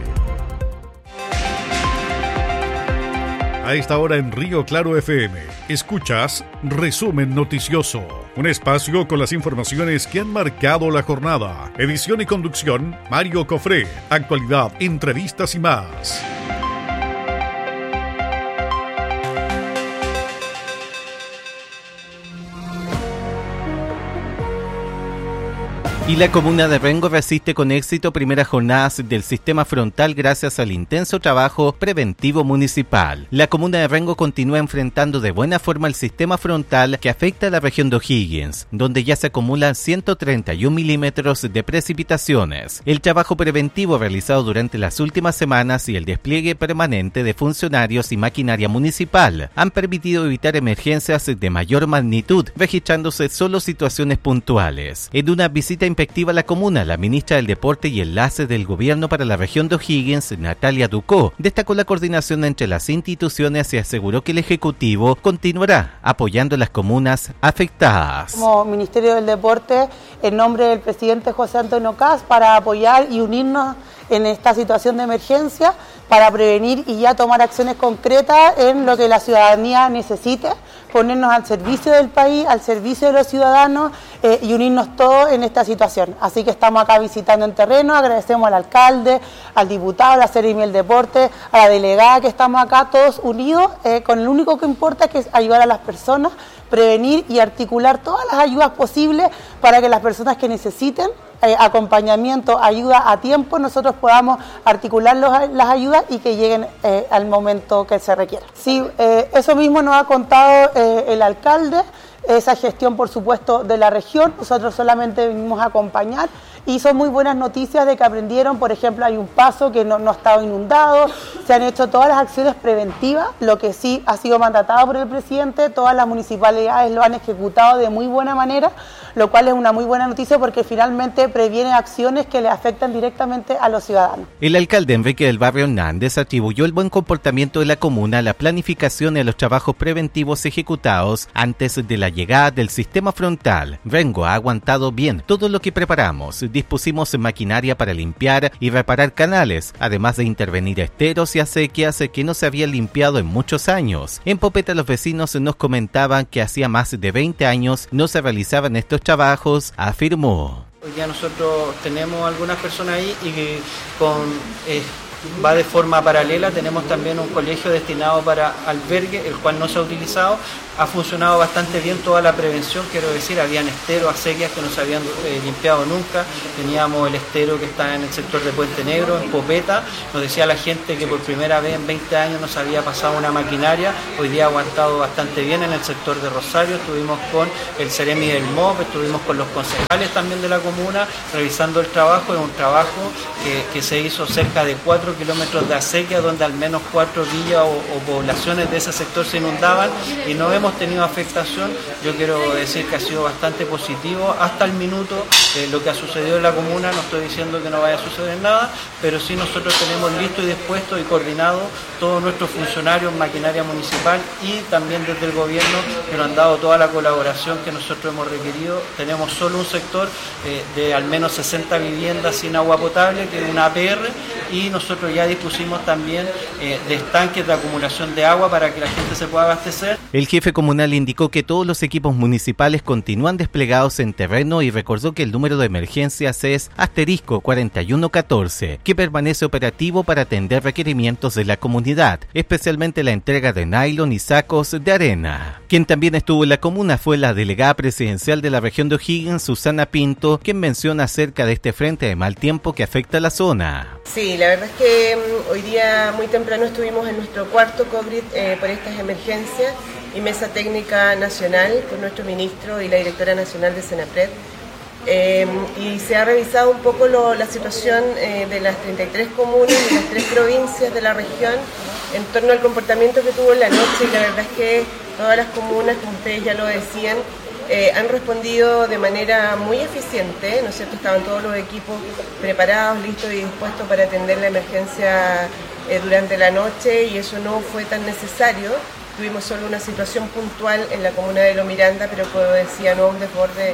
A esta hora en Río Claro FM, escuchas Resumen Noticioso, un espacio con las informaciones que han marcado la jornada. Edición y conducción, Mario Cofré. Actualidad, entrevistas y más. Y la comuna de Rengo resiste con éxito primeras jornadas del sistema frontal gracias al intenso trabajo preventivo municipal. La comuna de Rengo continúa enfrentando de buena forma el sistema frontal que afecta a la región de O'Higgins, donde ya se acumulan 131 milímetros de precipitaciones. El trabajo preventivo realizado durante las últimas semanas y el despliegue permanente de funcionarios y maquinaria municipal han permitido evitar emergencias de mayor magnitud, registrándose solo situaciones puntuales. En una visita inspectiva a la comuna, la ministra del Deporte y Enlace del Gobierno para la región de O'Higgins, Natalia Ducó, destacó la coordinación entre las instituciones y aseguró que el Ejecutivo continuará apoyando a las comunas afectadas. Como Ministerio del Deporte, en nombre del presidente José Antonio Kast, para apoyar y unirnos en esta situación de emergencia, para prevenir y ya tomar acciones concretas en lo que la ciudadanía necesite, ponernos al servicio del país, al servicio de los ciudadanos y unirnos todos en esta situación. Así que estamos acá visitando en terreno, agradecemos al alcalde, al diputado, a la Seremi del Deporte, a la delegada que estamos acá todos unidos con lo único que importa, que es ayudar a las personas, prevenir y articular todas las ayudas posibles para que las personas que necesiten acompañamiento, ayuda a tiempo, nosotros podamos articular las ayudas y que lleguen al momento que se requiera. Sí, eso mismo nos ha contado el alcalde, esa gestión por supuesto de la región, nosotros solamente venimos a acompañar y son muy buenas noticias de que aprendieron, por ejemplo hay un paso que no ha estado inundado, se han hecho todas las acciones preventivas, lo que sí ha sido mandatado por el presidente, todas las municipalidades lo han ejecutado de muy buena manera, lo cual es una muy buena noticia porque finalmente previene acciones que le afectan directamente a los ciudadanos. El alcalde Enrique del Barrio Hernández atribuyó el buen comportamiento de la comuna a la planificación y a los trabajos preventivos ejecutados antes de la llegada del sistema frontal. Rengo ha aguantado bien todo lo que preparamos. Dispusimos maquinaria para limpiar y reparar canales, además de intervenir esteros y acequias que no se habían limpiado en muchos años. En Popeta los vecinos nos comentaban que hacía más de 20 años no se realizaban estos trabajos, afirmó. Hoy día nosotros tenemos algunas personas ahí y que va de forma paralela, tenemos también un colegio destinado para albergue, el cual no se ha utilizado, ha funcionado bastante bien toda la prevención, quiero decir, habían esteros, acequias que no se habían limpiado nunca, teníamos el estero que está en el sector de Puente Negro, en Popeta, nos decía la gente que por primera vez en 20 años nos había pasado una maquinaria, hoy día ha aguantado bastante bien en el sector de Rosario, estuvimos con el Ceremi del MOP, estuvimos con los concejales también de la comuna, revisando el trabajo, es un trabajo que se hizo cerca de 4 kilómetros de acequia, donde al menos 4 villas o poblaciones de ese sector se inundaban y no hemos tenido afectación. Yo quiero decir que ha sido bastante positivo hasta el minuto lo que ha sucedido en la comuna, no estoy diciendo que no vaya a suceder nada, pero sí nosotros tenemos listo y dispuesto y coordinado todos nuestros funcionarios, maquinaria municipal y también desde el gobierno que nos han dado toda la colaboración que nosotros hemos requerido. Tenemos solo un sector de al menos 60 viviendas sin agua potable, que es una APR, y nosotros ya dispusimos también de estanques de acumulación de agua para que la gente se pueda abastecer. El jefe comunal indicó que todos los equipos municipales continúan desplegados en terreno y recordó que el número de emergencias es *4114, que permanece operativo para atender requerimientos de la comunidad, especialmente la entrega de nylon y sacos de arena. Quien también estuvo en la comuna fue la delegada presidencial de la región de O'Higgins, Susana Pinto, quien menciona acerca de este frente de mal tiempo que afecta a la zona. Sí, la verdad es que hoy día muy temprano estuvimos en nuestro cuarto COVID por estas emergencias y mesa técnica nacional con nuestro ministro y la directora nacional de Senapred. Y se ha revisado un poco la situación de las 33 comunas y las 3 provincias de la región en torno al comportamiento que tuvo en la noche, y la verdad es que todas las comunas, como ustedes ya lo decían, han respondido de manera muy eficiente, ¿no es cierto? Estaban todos los equipos preparados, listos y dispuestos para atender la emergencia durante la noche, y eso no fue tan necesario. Tuvimos solo una situación puntual en la comuna de Lo Miranda, pero como decía, no un desborde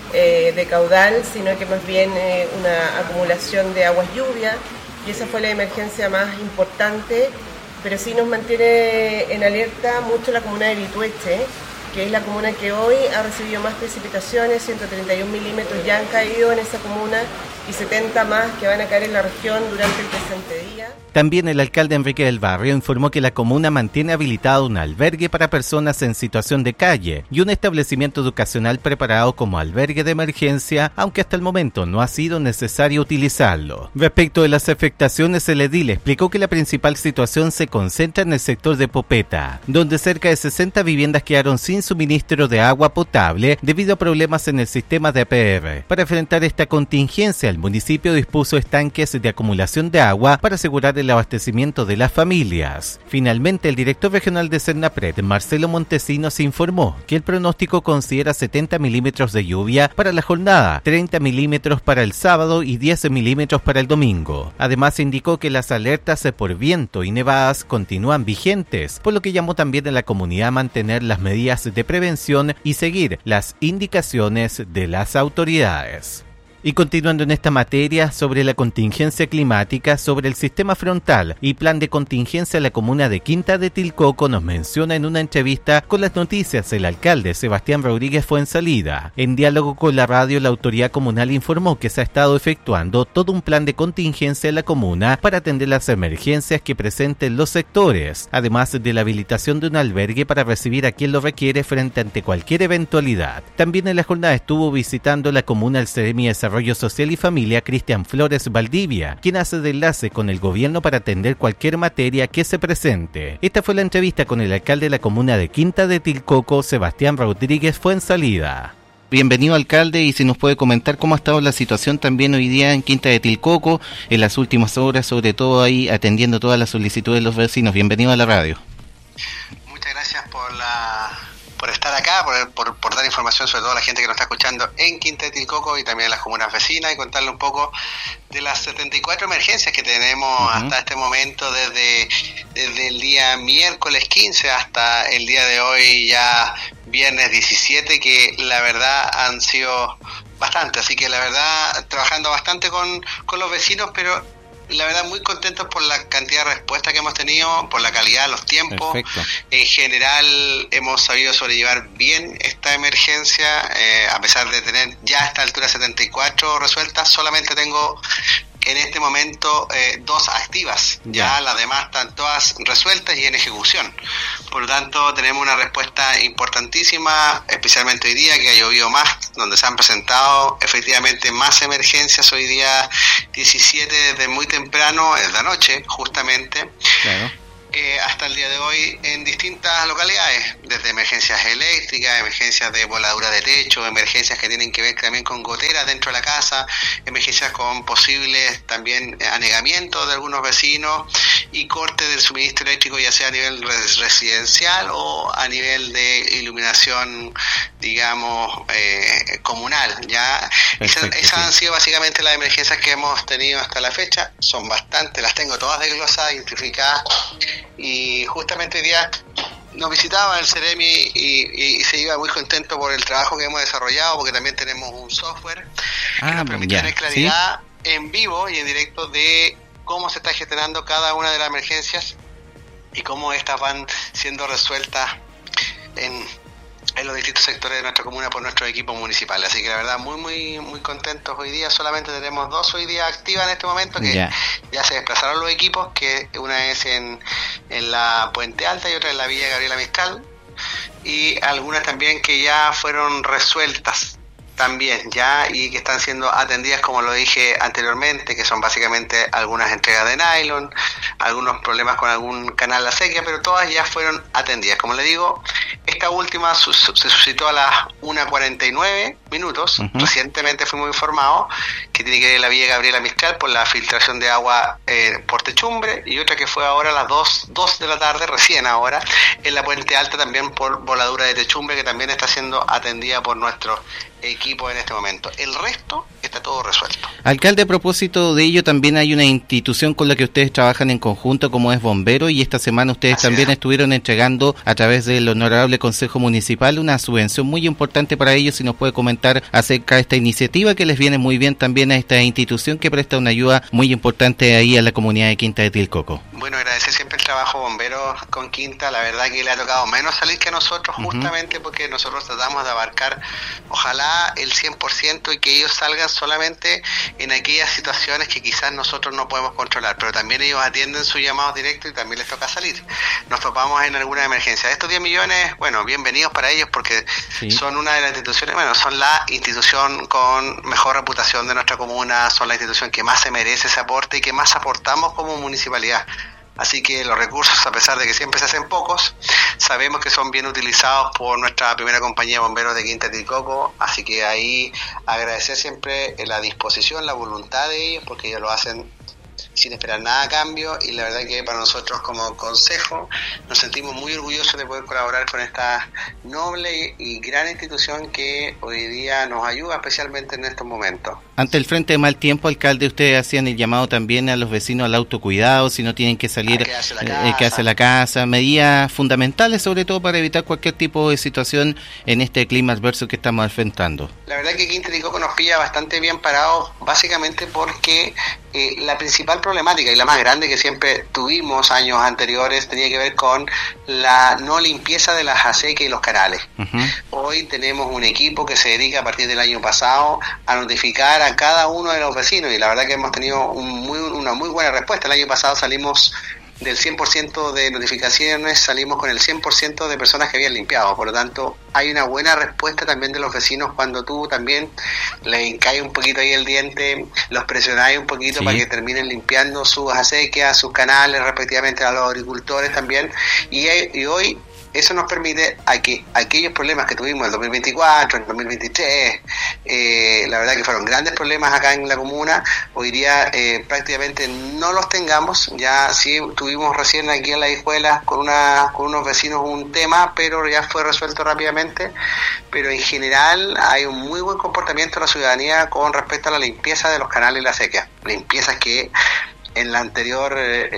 de caudal, sino que más bien una acumulación de aguas lluvias, y esa fue la emergencia más importante, pero sí nos mantiene en alerta mucho la comuna de Litueche, que es la comuna que hoy ha recibido más precipitaciones, 131 milímetros ya han caído en esa comuna y 70 más que van a caer en la región durante el presente día. También el alcalde Enrique del Barrio informó que la comuna mantiene habilitado un albergue para personas en situación de calle y un establecimiento educacional preparado como albergue de emergencia, aunque hasta el momento no ha sido necesario utilizarlo. Respecto de las afectaciones, el edil explicó que la principal situación se concentra en el sector de Popeta, donde cerca de 60 viviendas quedaron sin suministro de agua potable debido a problemas en el sistema de APR. Para enfrentar esta contingencia, el municipio dispuso estanques de acumulación de agua para asegurar el abastecimiento de las familias. Finalmente, el director regional de Senapred, Marcelo Montesinos, informó que el pronóstico considera 70 milímetros de lluvia para la jornada, 30 milímetros para el sábado y 10 milímetros para el domingo. Además, indicó que las alertas por viento y nevadas continúan vigentes, por lo que llamó también a la comunidad a mantener las medidas de prevención y seguir las indicaciones de las autoridades. Y continuando en esta materia, sobre la contingencia climática, sobre el sistema frontal y plan de contingencia, la comuna de Quinta de Tilcoco nos menciona en una entrevista con Las Noticias el alcalde Sebastián Rodríguez Fuensalida. En diálogo con la radio, la autoridad comunal informó que se ha estado efectuando todo un plan de contingencia en la comuna para atender las emergencias que presenten los sectores, además de la habilitación de un albergue para recibir a quien lo requiere frente ante cualquier eventualidad. También en la jornada estuvo visitando la comuna el Ceremi de Desarrollo Social y Familia, Cristian Flores Valdivia, quien hace de enlace con el gobierno para atender cualquier materia que se presente. Esta fue la entrevista con el alcalde de la comuna de Quinta de Tilcoco, Sebastián Rodríguez Fuensalida. Bienvenido, alcalde, y si nos puede comentar cómo ha estado la situación también hoy día en Quinta de Tilcoco, en las últimas horas, sobre todo ahí atendiendo todas las solicitudes de los vecinos. Bienvenido a la radio. Muchas gracias por estar acá, por dar información sobre todo a la gente que nos está escuchando en Quinta de Tilcoco y también en las comunas vecinas, y contarle un poco de las 74 emergencias que tenemos hasta este momento, desde el día miércoles 15 hasta el día de hoy, ya viernes 17, que la verdad han sido bastante, así que la verdad trabajando bastante con los vecinos, pero la verdad muy contentos por la cantidad de respuestas que hemos tenido, por la calidad de los tiempos. Perfecto. En general hemos sabido sobrellevar bien esta emergencia, a pesar de tener ya a esta altura 74 resueltas. Solamente tengo en este momento 2 activas, ya las demás están todas resueltas y en ejecución. Por lo tanto, tenemos una respuesta importantísima, especialmente hoy día que ha llovido más, donde se han presentado efectivamente más emergencias hoy día 17 desde muy temprano, desde la noche justamente. Claro. Hasta el día de hoy en distintas localidades, desde emergencias eléctricas, emergencias de voladura de techo, emergencias que tienen que ver también con goteras dentro de la casa, emergencias con posibles también anegamiento de algunos vecinos y corte del suministro eléctrico, ya sea a nivel residencial o a nivel de iluminación, digamos, comunal. Ya esas han sido básicamente las emergencias que hemos tenido hasta la fecha. Son bastantes, las tengo todas desglosadas, identificadas. Y justamente hoy día nos visitaba el Ceremi y se iba muy contento por el trabajo que hemos desarrollado, porque también tenemos un software que nos permite tener claridad en vivo y en directo de cómo se está gestionando cada una de las emergencias y cómo estas van siendo resueltas en los distintos sectores de nuestra comuna por nuestros equipos municipales. Así que la verdad muy contentos hoy día. Solamente tenemos 2 hoy día activas en este momento, que ya se desplazaron los equipos, que una es en la Puente Alta y otra en la Villa Gabriela Mistral, y algunas también que ya fueron resueltas también ya y que están siendo atendidas, como lo dije anteriormente, que son básicamente algunas entregas de nylon, algunos problemas con algún canal de acequia, pero todas ya fueron atendidas. Como le digo, esta última se suscitó a las 1:49 minutos. Recientemente fuimos informados que tiene que ver la Villa Gabriela Mistral por la filtración de agua por techumbre, y otra que fue ahora a las 2 de la tarde, recién ahora, en la Puente Alta también por voladura de techumbre, que también está siendo atendida por nuestro equipo en este momento. El resto está todo resuelto. Alcalde, a propósito de ello, también hay una institución con la que ustedes trabajan en conjunto, como es Bombero, y esta semana ustedes también estuvieron entregando a través del Honorable Consejo Municipal una subvención muy importante para ellos. Si nos puede comentar acerca de esta iniciativa, que les viene muy bien también a esta institución que presta una ayuda muy importante ahí a la comunidad de Quinta de Tilcoco. Bueno, agradecer siempre el trabajo Bombero con Quinta. La verdad que le ha tocado menos salir que a nosotros, justamente porque nosotros tratamos de abarcar, ojalá, el 100%, y que ellos salgan solamente en aquellas situaciones que quizás nosotros no podemos controlar, pero también ellos atienden sus llamados directos y también les toca salir. Nos topamos en alguna emergencia. Estos 10 millones, bueno, bienvenidos para ellos, porque son una de las instituciones, bueno, son la institución con mejor reputación de nuestra comuna, son la institución que más se merece ese aporte y que más aportamos como municipalidad. Así que los recursos, a pesar de que siempre se hacen pocos, sabemos que son bien utilizados por nuestra primera compañía de bomberos de Quinta de Tilcoco. Así que ahí agradecer siempre la disposición, la voluntad de ellos, porque ellos lo hacen sin esperar nada a cambio, y la verdad que para nosotros como consejo nos sentimos muy orgullosos de poder colaborar con esta noble y gran institución que hoy día nos ayuda especialmente en estos momentos. Ante el frente de mal tiempo, alcalde, ustedes hacían el llamado también a los vecinos al autocuidado, si no tienen que salir, quedarse en la casa, medidas fundamentales sobre todo para evitar cualquier tipo de situación en este clima adverso que estamos enfrentando. La verdad que Quinta de Tilcoco nos pilla bastante bien parados, básicamente porque la principal problemática y la más grande que siempre tuvimos años anteriores tenía que ver con la no limpieza de las acequias y los canales. Hoy tenemos un equipo que se dedica a partir del año pasado a notificar a cada uno de los vecinos, y la verdad que hemos tenido una muy buena respuesta. El año pasado salimos del 100% de notificaciones salimos con el 100% de personas que habían limpiado. Por lo tanto, hay una buena respuesta también de los vecinos cuando tú también le hincáis un poquito ahí el diente, los presionáis un poquito para que terminen limpiando sus acequias, sus canales respectivamente, a los agricultores también. Y hoy eso nos permite a que aquellos problemas que tuvimos en el 2024, en el 2023, la verdad que fueron grandes problemas acá en la comuna, hoy día prácticamente no los tengamos. Ya sí tuvimos recién aquí en la escuela con unos vecinos un tema, pero ya fue resuelto rápidamente. Pero en general hay un muy buen comportamiento de la ciudadanía con respecto a la limpieza de los canales y la sequía. Limpiezas que en el anterior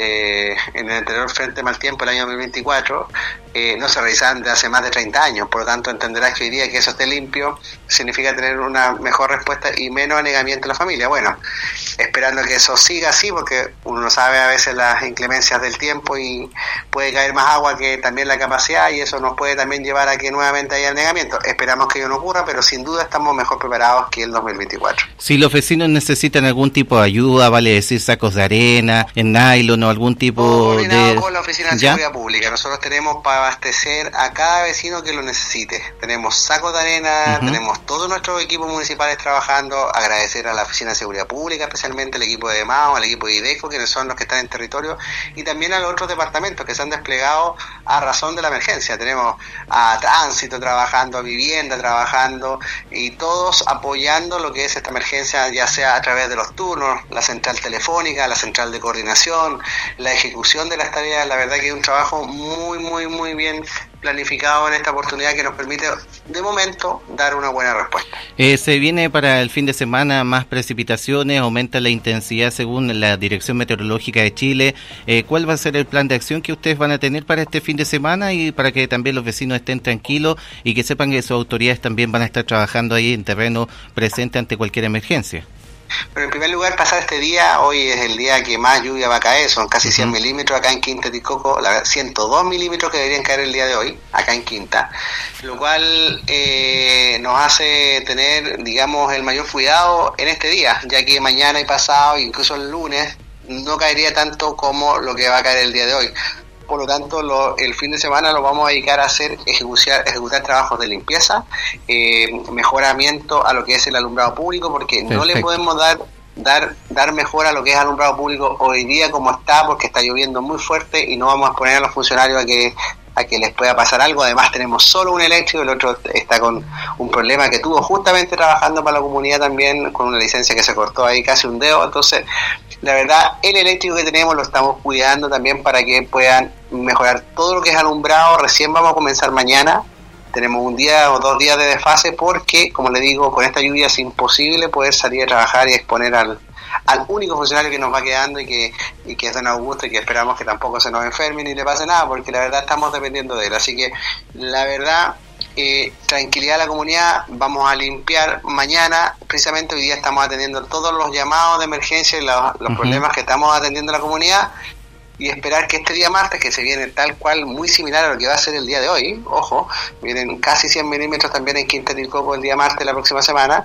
Frente Mal Tiempo, el año 2024, no se realizaban desde hace más de 30 años. Por lo tanto, entenderás que hoy día que eso esté limpio significa tener una mejor respuesta y menos anegamiento de la familia. Bueno, esperando que eso siga así, porque uno no sabe a veces las inclemencias del tiempo y puede caer más agua que también la capacidad, y eso nos puede también llevar a que nuevamente haya anegamiento. Esperamos que ello no ocurra, pero sin duda estamos mejor preparados que el 2024. Si los vecinos necesitan algún tipo de ayuda, vale decir sacos de arena, en nylon o algún tipo de... con la Oficina de Seguridad Pública. Nosotros tenemos para abastecer a cada vecino que lo necesite. Tenemos sacos de arena, tenemos todos nuestros equipos municipales trabajando. Agradecer a la Oficina de Seguridad Pública, especialmente al equipo de MAO, al equipo de IDECO, quienes son los que están en territorio, y también a los otros departamentos que se han desplegado a razón de la emergencia. Tenemos a Tránsito trabajando, a Vivienda trabajando, y todos apoyando lo que es esta emergencia, ya sea a través de los turnos, la central telefónica, la central de coordinación, la ejecución de las tareas. La verdad que es un trabajo muy bien planificado en esta oportunidad que nos permite, de momento, dar una buena respuesta. Se viene para el fin de semana más precipitaciones, aumenta la intensidad según la Dirección Meteorológica de Chile. ¿Cuál va a ser el plan de acción que ustedes van a tener para este fin de semana y para que también los vecinos estén tranquilos y que sepan que sus autoridades también van a estar trabajando ahí en terreno presente ante cualquier emergencia? Pero en primer lugar, pasar este día, hoy es el día que más lluvia va a caer, son casi 100 milímetros acá en Quinta de Coco, 102 milímetros que deberían caer el día de hoy, acá en Quinta, lo cual nos hace tener, digamos, el mayor cuidado en este día, ya que mañana y pasado, incluso el lunes, no caería tanto como lo que va a caer el día de hoy. Por lo tanto, el fin de semana lo vamos a dedicar a ejecutar trabajos de limpieza, mejoramiento a lo que es el alumbrado público, porque no le podemos dar mejor a lo que es alumbrado público hoy día como está, porque está lloviendo muy fuerte y no vamos a poner a los funcionarios a que les pueda pasar algo. Además tenemos solo un eléctrico, el otro está con un problema que tuvo justamente trabajando para la comunidad también, con una licencia que se cortó ahí casi un dedo. Entonces, la verdad, el eléctrico que tenemos lo estamos cuidando también para que puedan mejorar todo lo que es alumbrado. Recién vamos a comenzar mañana, tenemos un día o 2 días de desfase porque, como le digo, con esta lluvia es imposible poder salir a trabajar y exponer al único funcionario que nos va quedando y que es don Augusto, y que esperamos que tampoco se nos enferme ni le pase nada, porque la verdad estamos dependiendo de él. Así que la verdad, tranquilidad a la comunidad. Vamos a limpiar mañana, precisamente hoy día estamos atendiendo todos los llamados de emergencia y los problemas que estamos atendiendo en la comunidad, y esperar que este día martes, que se viene tal cual muy similar a lo que va a ser el día de hoy, ojo, vienen casi 100 milímetros también en Quinta del Coco el día martes la próxima semana,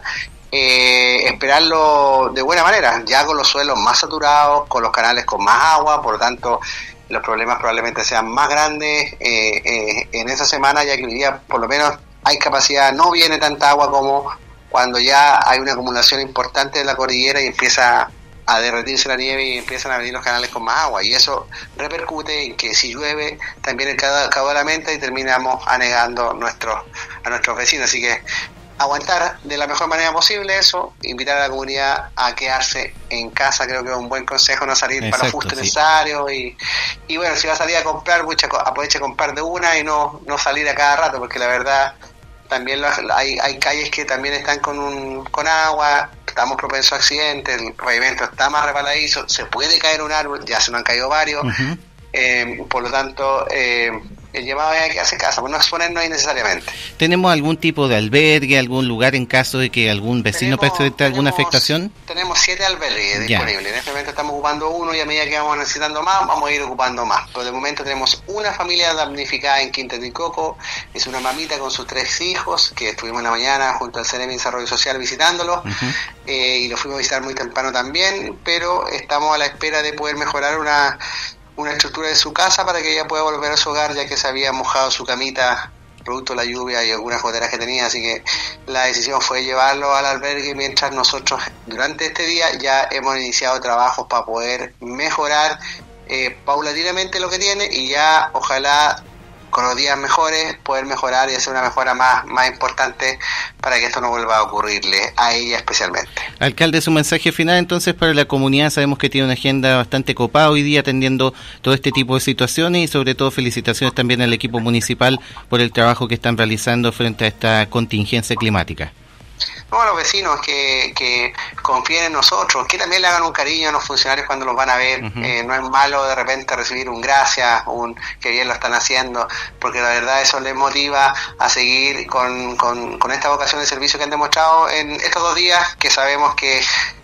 esperarlo de buena manera, ya con los suelos más saturados, con los canales con más agua. Por lo tanto, los problemas probablemente sean más grandes en esa semana, ya que hoy día por lo menos hay capacidad, no viene tanta agua como cuando ya hay una acumulación importante de la cordillera y empieza a derretirse la nieve y empiezan a venir los canales con más agua, y eso repercute en que si llueve también el caudal aumenta y terminamos anegando a nuestros vecinos. Así que aguantar de la mejor manera posible eso, invitar a la comunidad a quedarse en casa, creo que es un buen consejo, no salir para lo justo necesario, y bueno, si va a salir a comprar, aproveche a comprar de una y no salir a cada rato, porque la verdad también hay calles que también están con agua, estamos propensos a accidentes, el pavimento está más resbaladizo, se puede caer un árbol, ya se nos han caído varios. Por lo tanto, el llamado es a quedarse en casa, pues no exponernos innecesariamente. ¿Tenemos algún tipo de albergue, algún lugar en caso de que algún vecino presente alguna afectación? Tenemos 7 albergues disponibles. En este momento estamos ocupando uno, y a medida que vamos necesitando más, vamos a ir ocupando más. Pero de momento tenemos una familia damnificada en Quinta del Coco, es una mamita con sus 3 hijos, que estuvimos en la mañana junto al CNM de Desarrollo Social visitándolos, y lo fuimos a visitar muy temprano también, pero estamos a la espera de poder mejorar una estructura de su casa para que ella pueda volver a su hogar, ya que se había mojado su camita producto de la lluvia y algunas goteras que tenía, así que la decisión fue llevarlo al albergue, mientras nosotros durante este día ya hemos iniciado trabajos para poder mejorar paulatinamente lo que tiene, y ya ojalá con los días mejores poder mejorar y hacer una mejora más importante para que esto no vuelva a ocurrirle a ella especialmente. Alcalde, su mensaje final entonces para la comunidad. Sabemos que tiene una agenda bastante copada hoy día atendiendo todo este tipo de situaciones, y sobre todo felicitaciones también al equipo municipal por el trabajo que están realizando frente a esta contingencia climática. No, a los vecinos que confíen en nosotros, que también le hagan un cariño a los funcionarios cuando los van a ver. No es malo de repente recibir un gracias, un que bien lo están haciendo, porque la verdad eso les motiva a seguir con esta vocación de servicio que han demostrado en estos 2 días, que sabemos que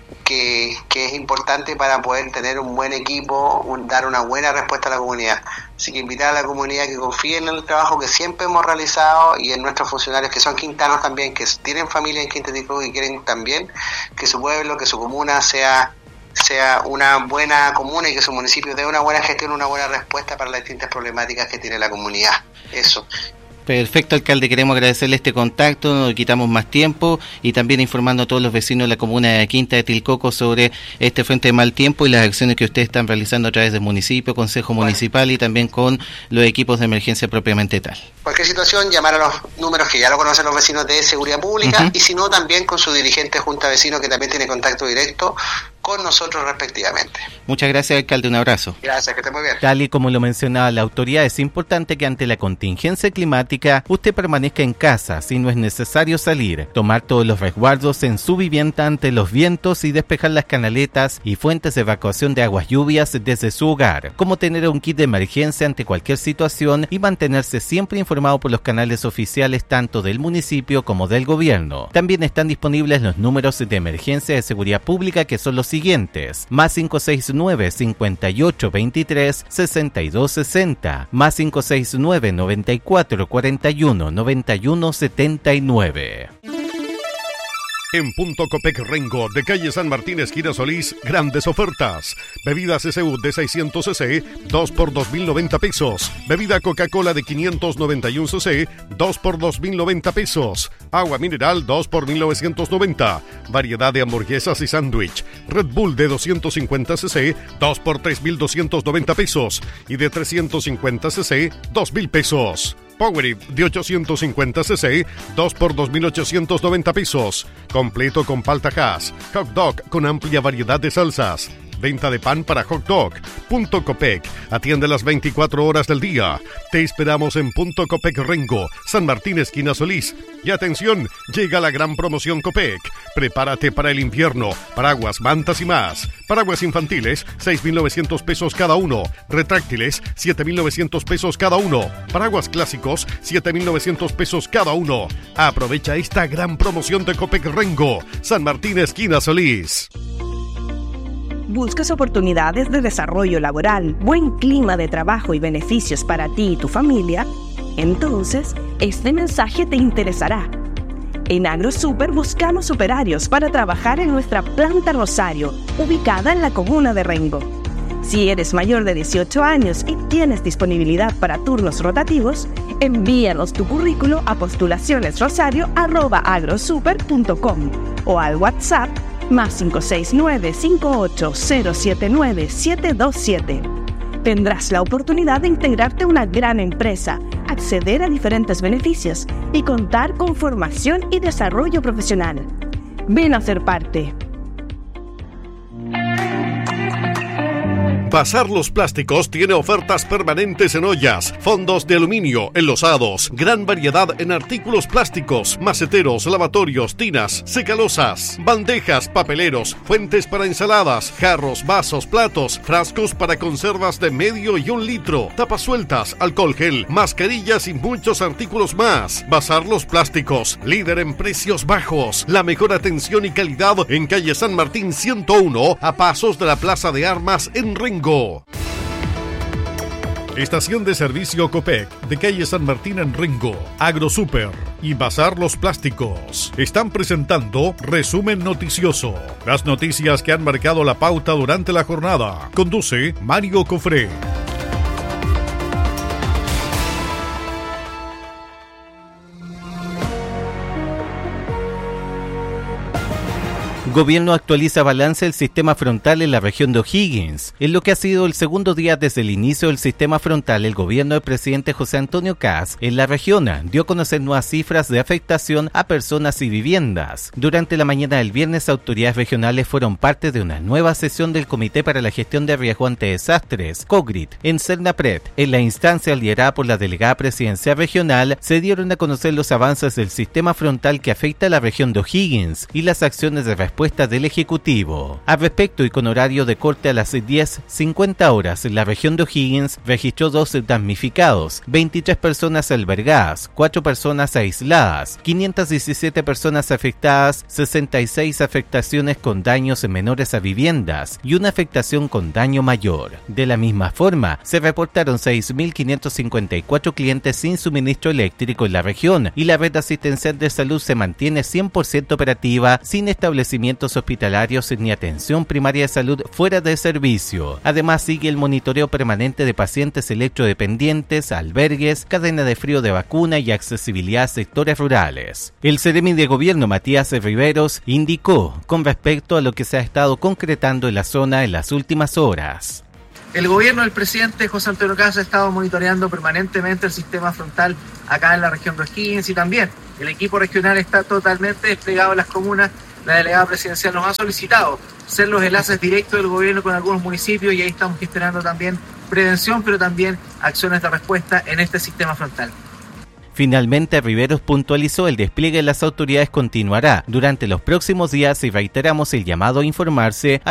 es importante para poder tener un buen equipo, dar una buena respuesta a la comunidad. Así que invitar a la comunidad que confíe en el trabajo que siempre hemos realizado y en nuestros funcionarios que son quintanos también, que tienen familia en Quinta del Coco y quieren también que su pueblo, que su comuna sea una buena comuna y que su municipio dé una buena gestión, una buena respuesta para las distintas problemáticas que tiene la comunidad. Eso. Perfecto, alcalde, queremos agradecerle este contacto, no le quitamos más tiempo, y también informando a todos los vecinos de la comuna de Quinta de Tilcoco sobre este frente de mal tiempo y las acciones que ustedes están realizando a través del municipio, consejo municipal y también con los equipos de emergencia propiamente tal. Cualquier situación, llamar a los números que ya lo conocen los vecinos de Seguridad Pública, y si no, también con su dirigente Junta de Vecinos, que también tiene contacto directo con nosotros respectivamente. Muchas gracias, alcalde, un abrazo. Gracias, que esté muy bien. Tal y como lo mencionaba la autoridad, es importante que ante la contingencia climática usted permanezca en casa si no es necesario salir, tomar todos los resguardos en su vivienda ante los vientos y despejar las canaletas y fuentes de evacuación de aguas lluvias desde su hogar, como tener un kit de emergencia ante cualquier situación y mantenerse siempre informado por los canales oficiales tanto del municipio como del gobierno. También están disponibles los números de emergencia de seguridad pública, que son los siguientes: más 569-5823-6260, más 569-9441-9179. En Punto Copec Rengo, de calle San Martín, esquina Solís, grandes ofertas. Bebida CCU de 600 cc, 2 por 2.090 pesos. Bebida Coca-Cola de 591 cc, 2 por 2.090 pesos. Agua mineral, 2 por 1.990. Variedad de hamburguesas y sándwich. Red Bull de 250 cc, 2 por 3.290 pesos. Y de 350 cc, 2.000 pesos. Powerade de 850 cc, 2 por 2.890 pesos. Completo con palta Hass. Hot dog con amplia variedad de salsas. Venta de pan para hot dog. Punto Copec atiende las 24 horas del día. Te esperamos en Punto Copec Rengo, San Martín, esquina Solís. Y atención, llega la gran promoción Copec. Prepárate para el invierno. Paraguas, mantas y más. Paraguas infantiles, 6.900 pesos cada uno. Retráctiles, 7.900 pesos cada uno. Paraguas clásicos, 7.900 pesos cada uno. Aprovecha esta gran promoción de Copec Rengo, San Martín, esquina Solís. ¿Buscas oportunidades de desarrollo laboral, buen clima de trabajo y beneficios para ti y tu familia? Entonces, este mensaje te interesará. En AgroSuper buscamos operarios para trabajar en nuestra planta Rosario, ubicada en la comuna de Rengo. Si eres mayor de 18 años y tienes disponibilidad para turnos rotativos, envíanos tu currículo a postulacionesrosario@agrosuper.com o al WhatsApp más 569-58079727. Tendrás la oportunidad de integrarte a una gran empresa, acceder a diferentes beneficios y contar con formación y desarrollo profesional. Ven a ser parte. Bazar Los Plásticos tiene ofertas permanentes en ollas, fondos de aluminio, enlosados, gran variedad en artículos plásticos, maceteros, lavatorios, tinas, secalosas, bandejas, papeleros, fuentes para ensaladas, jarros, vasos, platos, frascos para conservas de medio y 1 litro, tapas sueltas, alcohol gel, mascarillas y muchos artículos más. Bazar Los Plásticos, líder en precios bajos, la mejor atención y calidad en calle San Martín 101, a pasos de la Plaza de Armas en Rengo. Estación de servicio Copec, de calle San Martín en Rengo, AgroSuper y Bazar Los Plásticos están presentando Resumen Noticioso. Las noticias que han marcado la pauta durante la jornada. Conduce Mario Cofré. Gobierno actualiza balance del sistema frontal en la región de O'Higgins. En lo que ha sido el segundo día desde el inicio del sistema frontal, el gobierno del presidente José Antonio Kast en la región dio a conocer nuevas cifras de afectación a personas y viviendas. Durante la mañana del viernes, autoridades regionales fueron parte de una nueva sesión del Comité para la Gestión de Riesgo ante Desastres, COGRID, en Cernapred. En la instancia liderada por la delegada presidencial regional, se dieron a conocer los avances del sistema frontal que afecta a la región de O'Higgins y las acciones de respuesta del Ejecutivo. Al respecto, y con horario de corte a las 10:50 horas, la región de O'Higgins registró 12 damnificados, 23 personas albergadas, 4 personas aisladas, 517 personas afectadas, 66 afectaciones con daños menores a viviendas y una afectación con daño mayor. De la misma forma, se reportaron 6.554 clientes sin suministro eléctrico en la región y la red asistencial de salud se mantiene 100% operativa sin establecimientos hospitalarios ni atención primaria de salud fuera de servicio. Además, sigue el monitoreo permanente de pacientes electrodependientes, albergues, cadena de frío de vacuna y accesibilidad a sectores rurales. El Seremi de Gobierno, Matías Riveros, indicó con respecto a lo que se ha estado concretando en la zona en las últimas horas. El gobierno del presidente José Antonio Kast ha estado monitoreando permanentemente el sistema frontal acá en la región de O'Higgins y también el equipo regional está totalmente desplegado en las comunas. La delegada presidencial nos ha solicitado ser los enlaces directos del gobierno con algunos municipios y ahí estamos gestionando también prevención, pero también acciones de respuesta en este sistema frontal. Finalmente, Riveros puntualizó el despliegue de las autoridades continuará durante los próximos días y reiteramos el llamado a informarse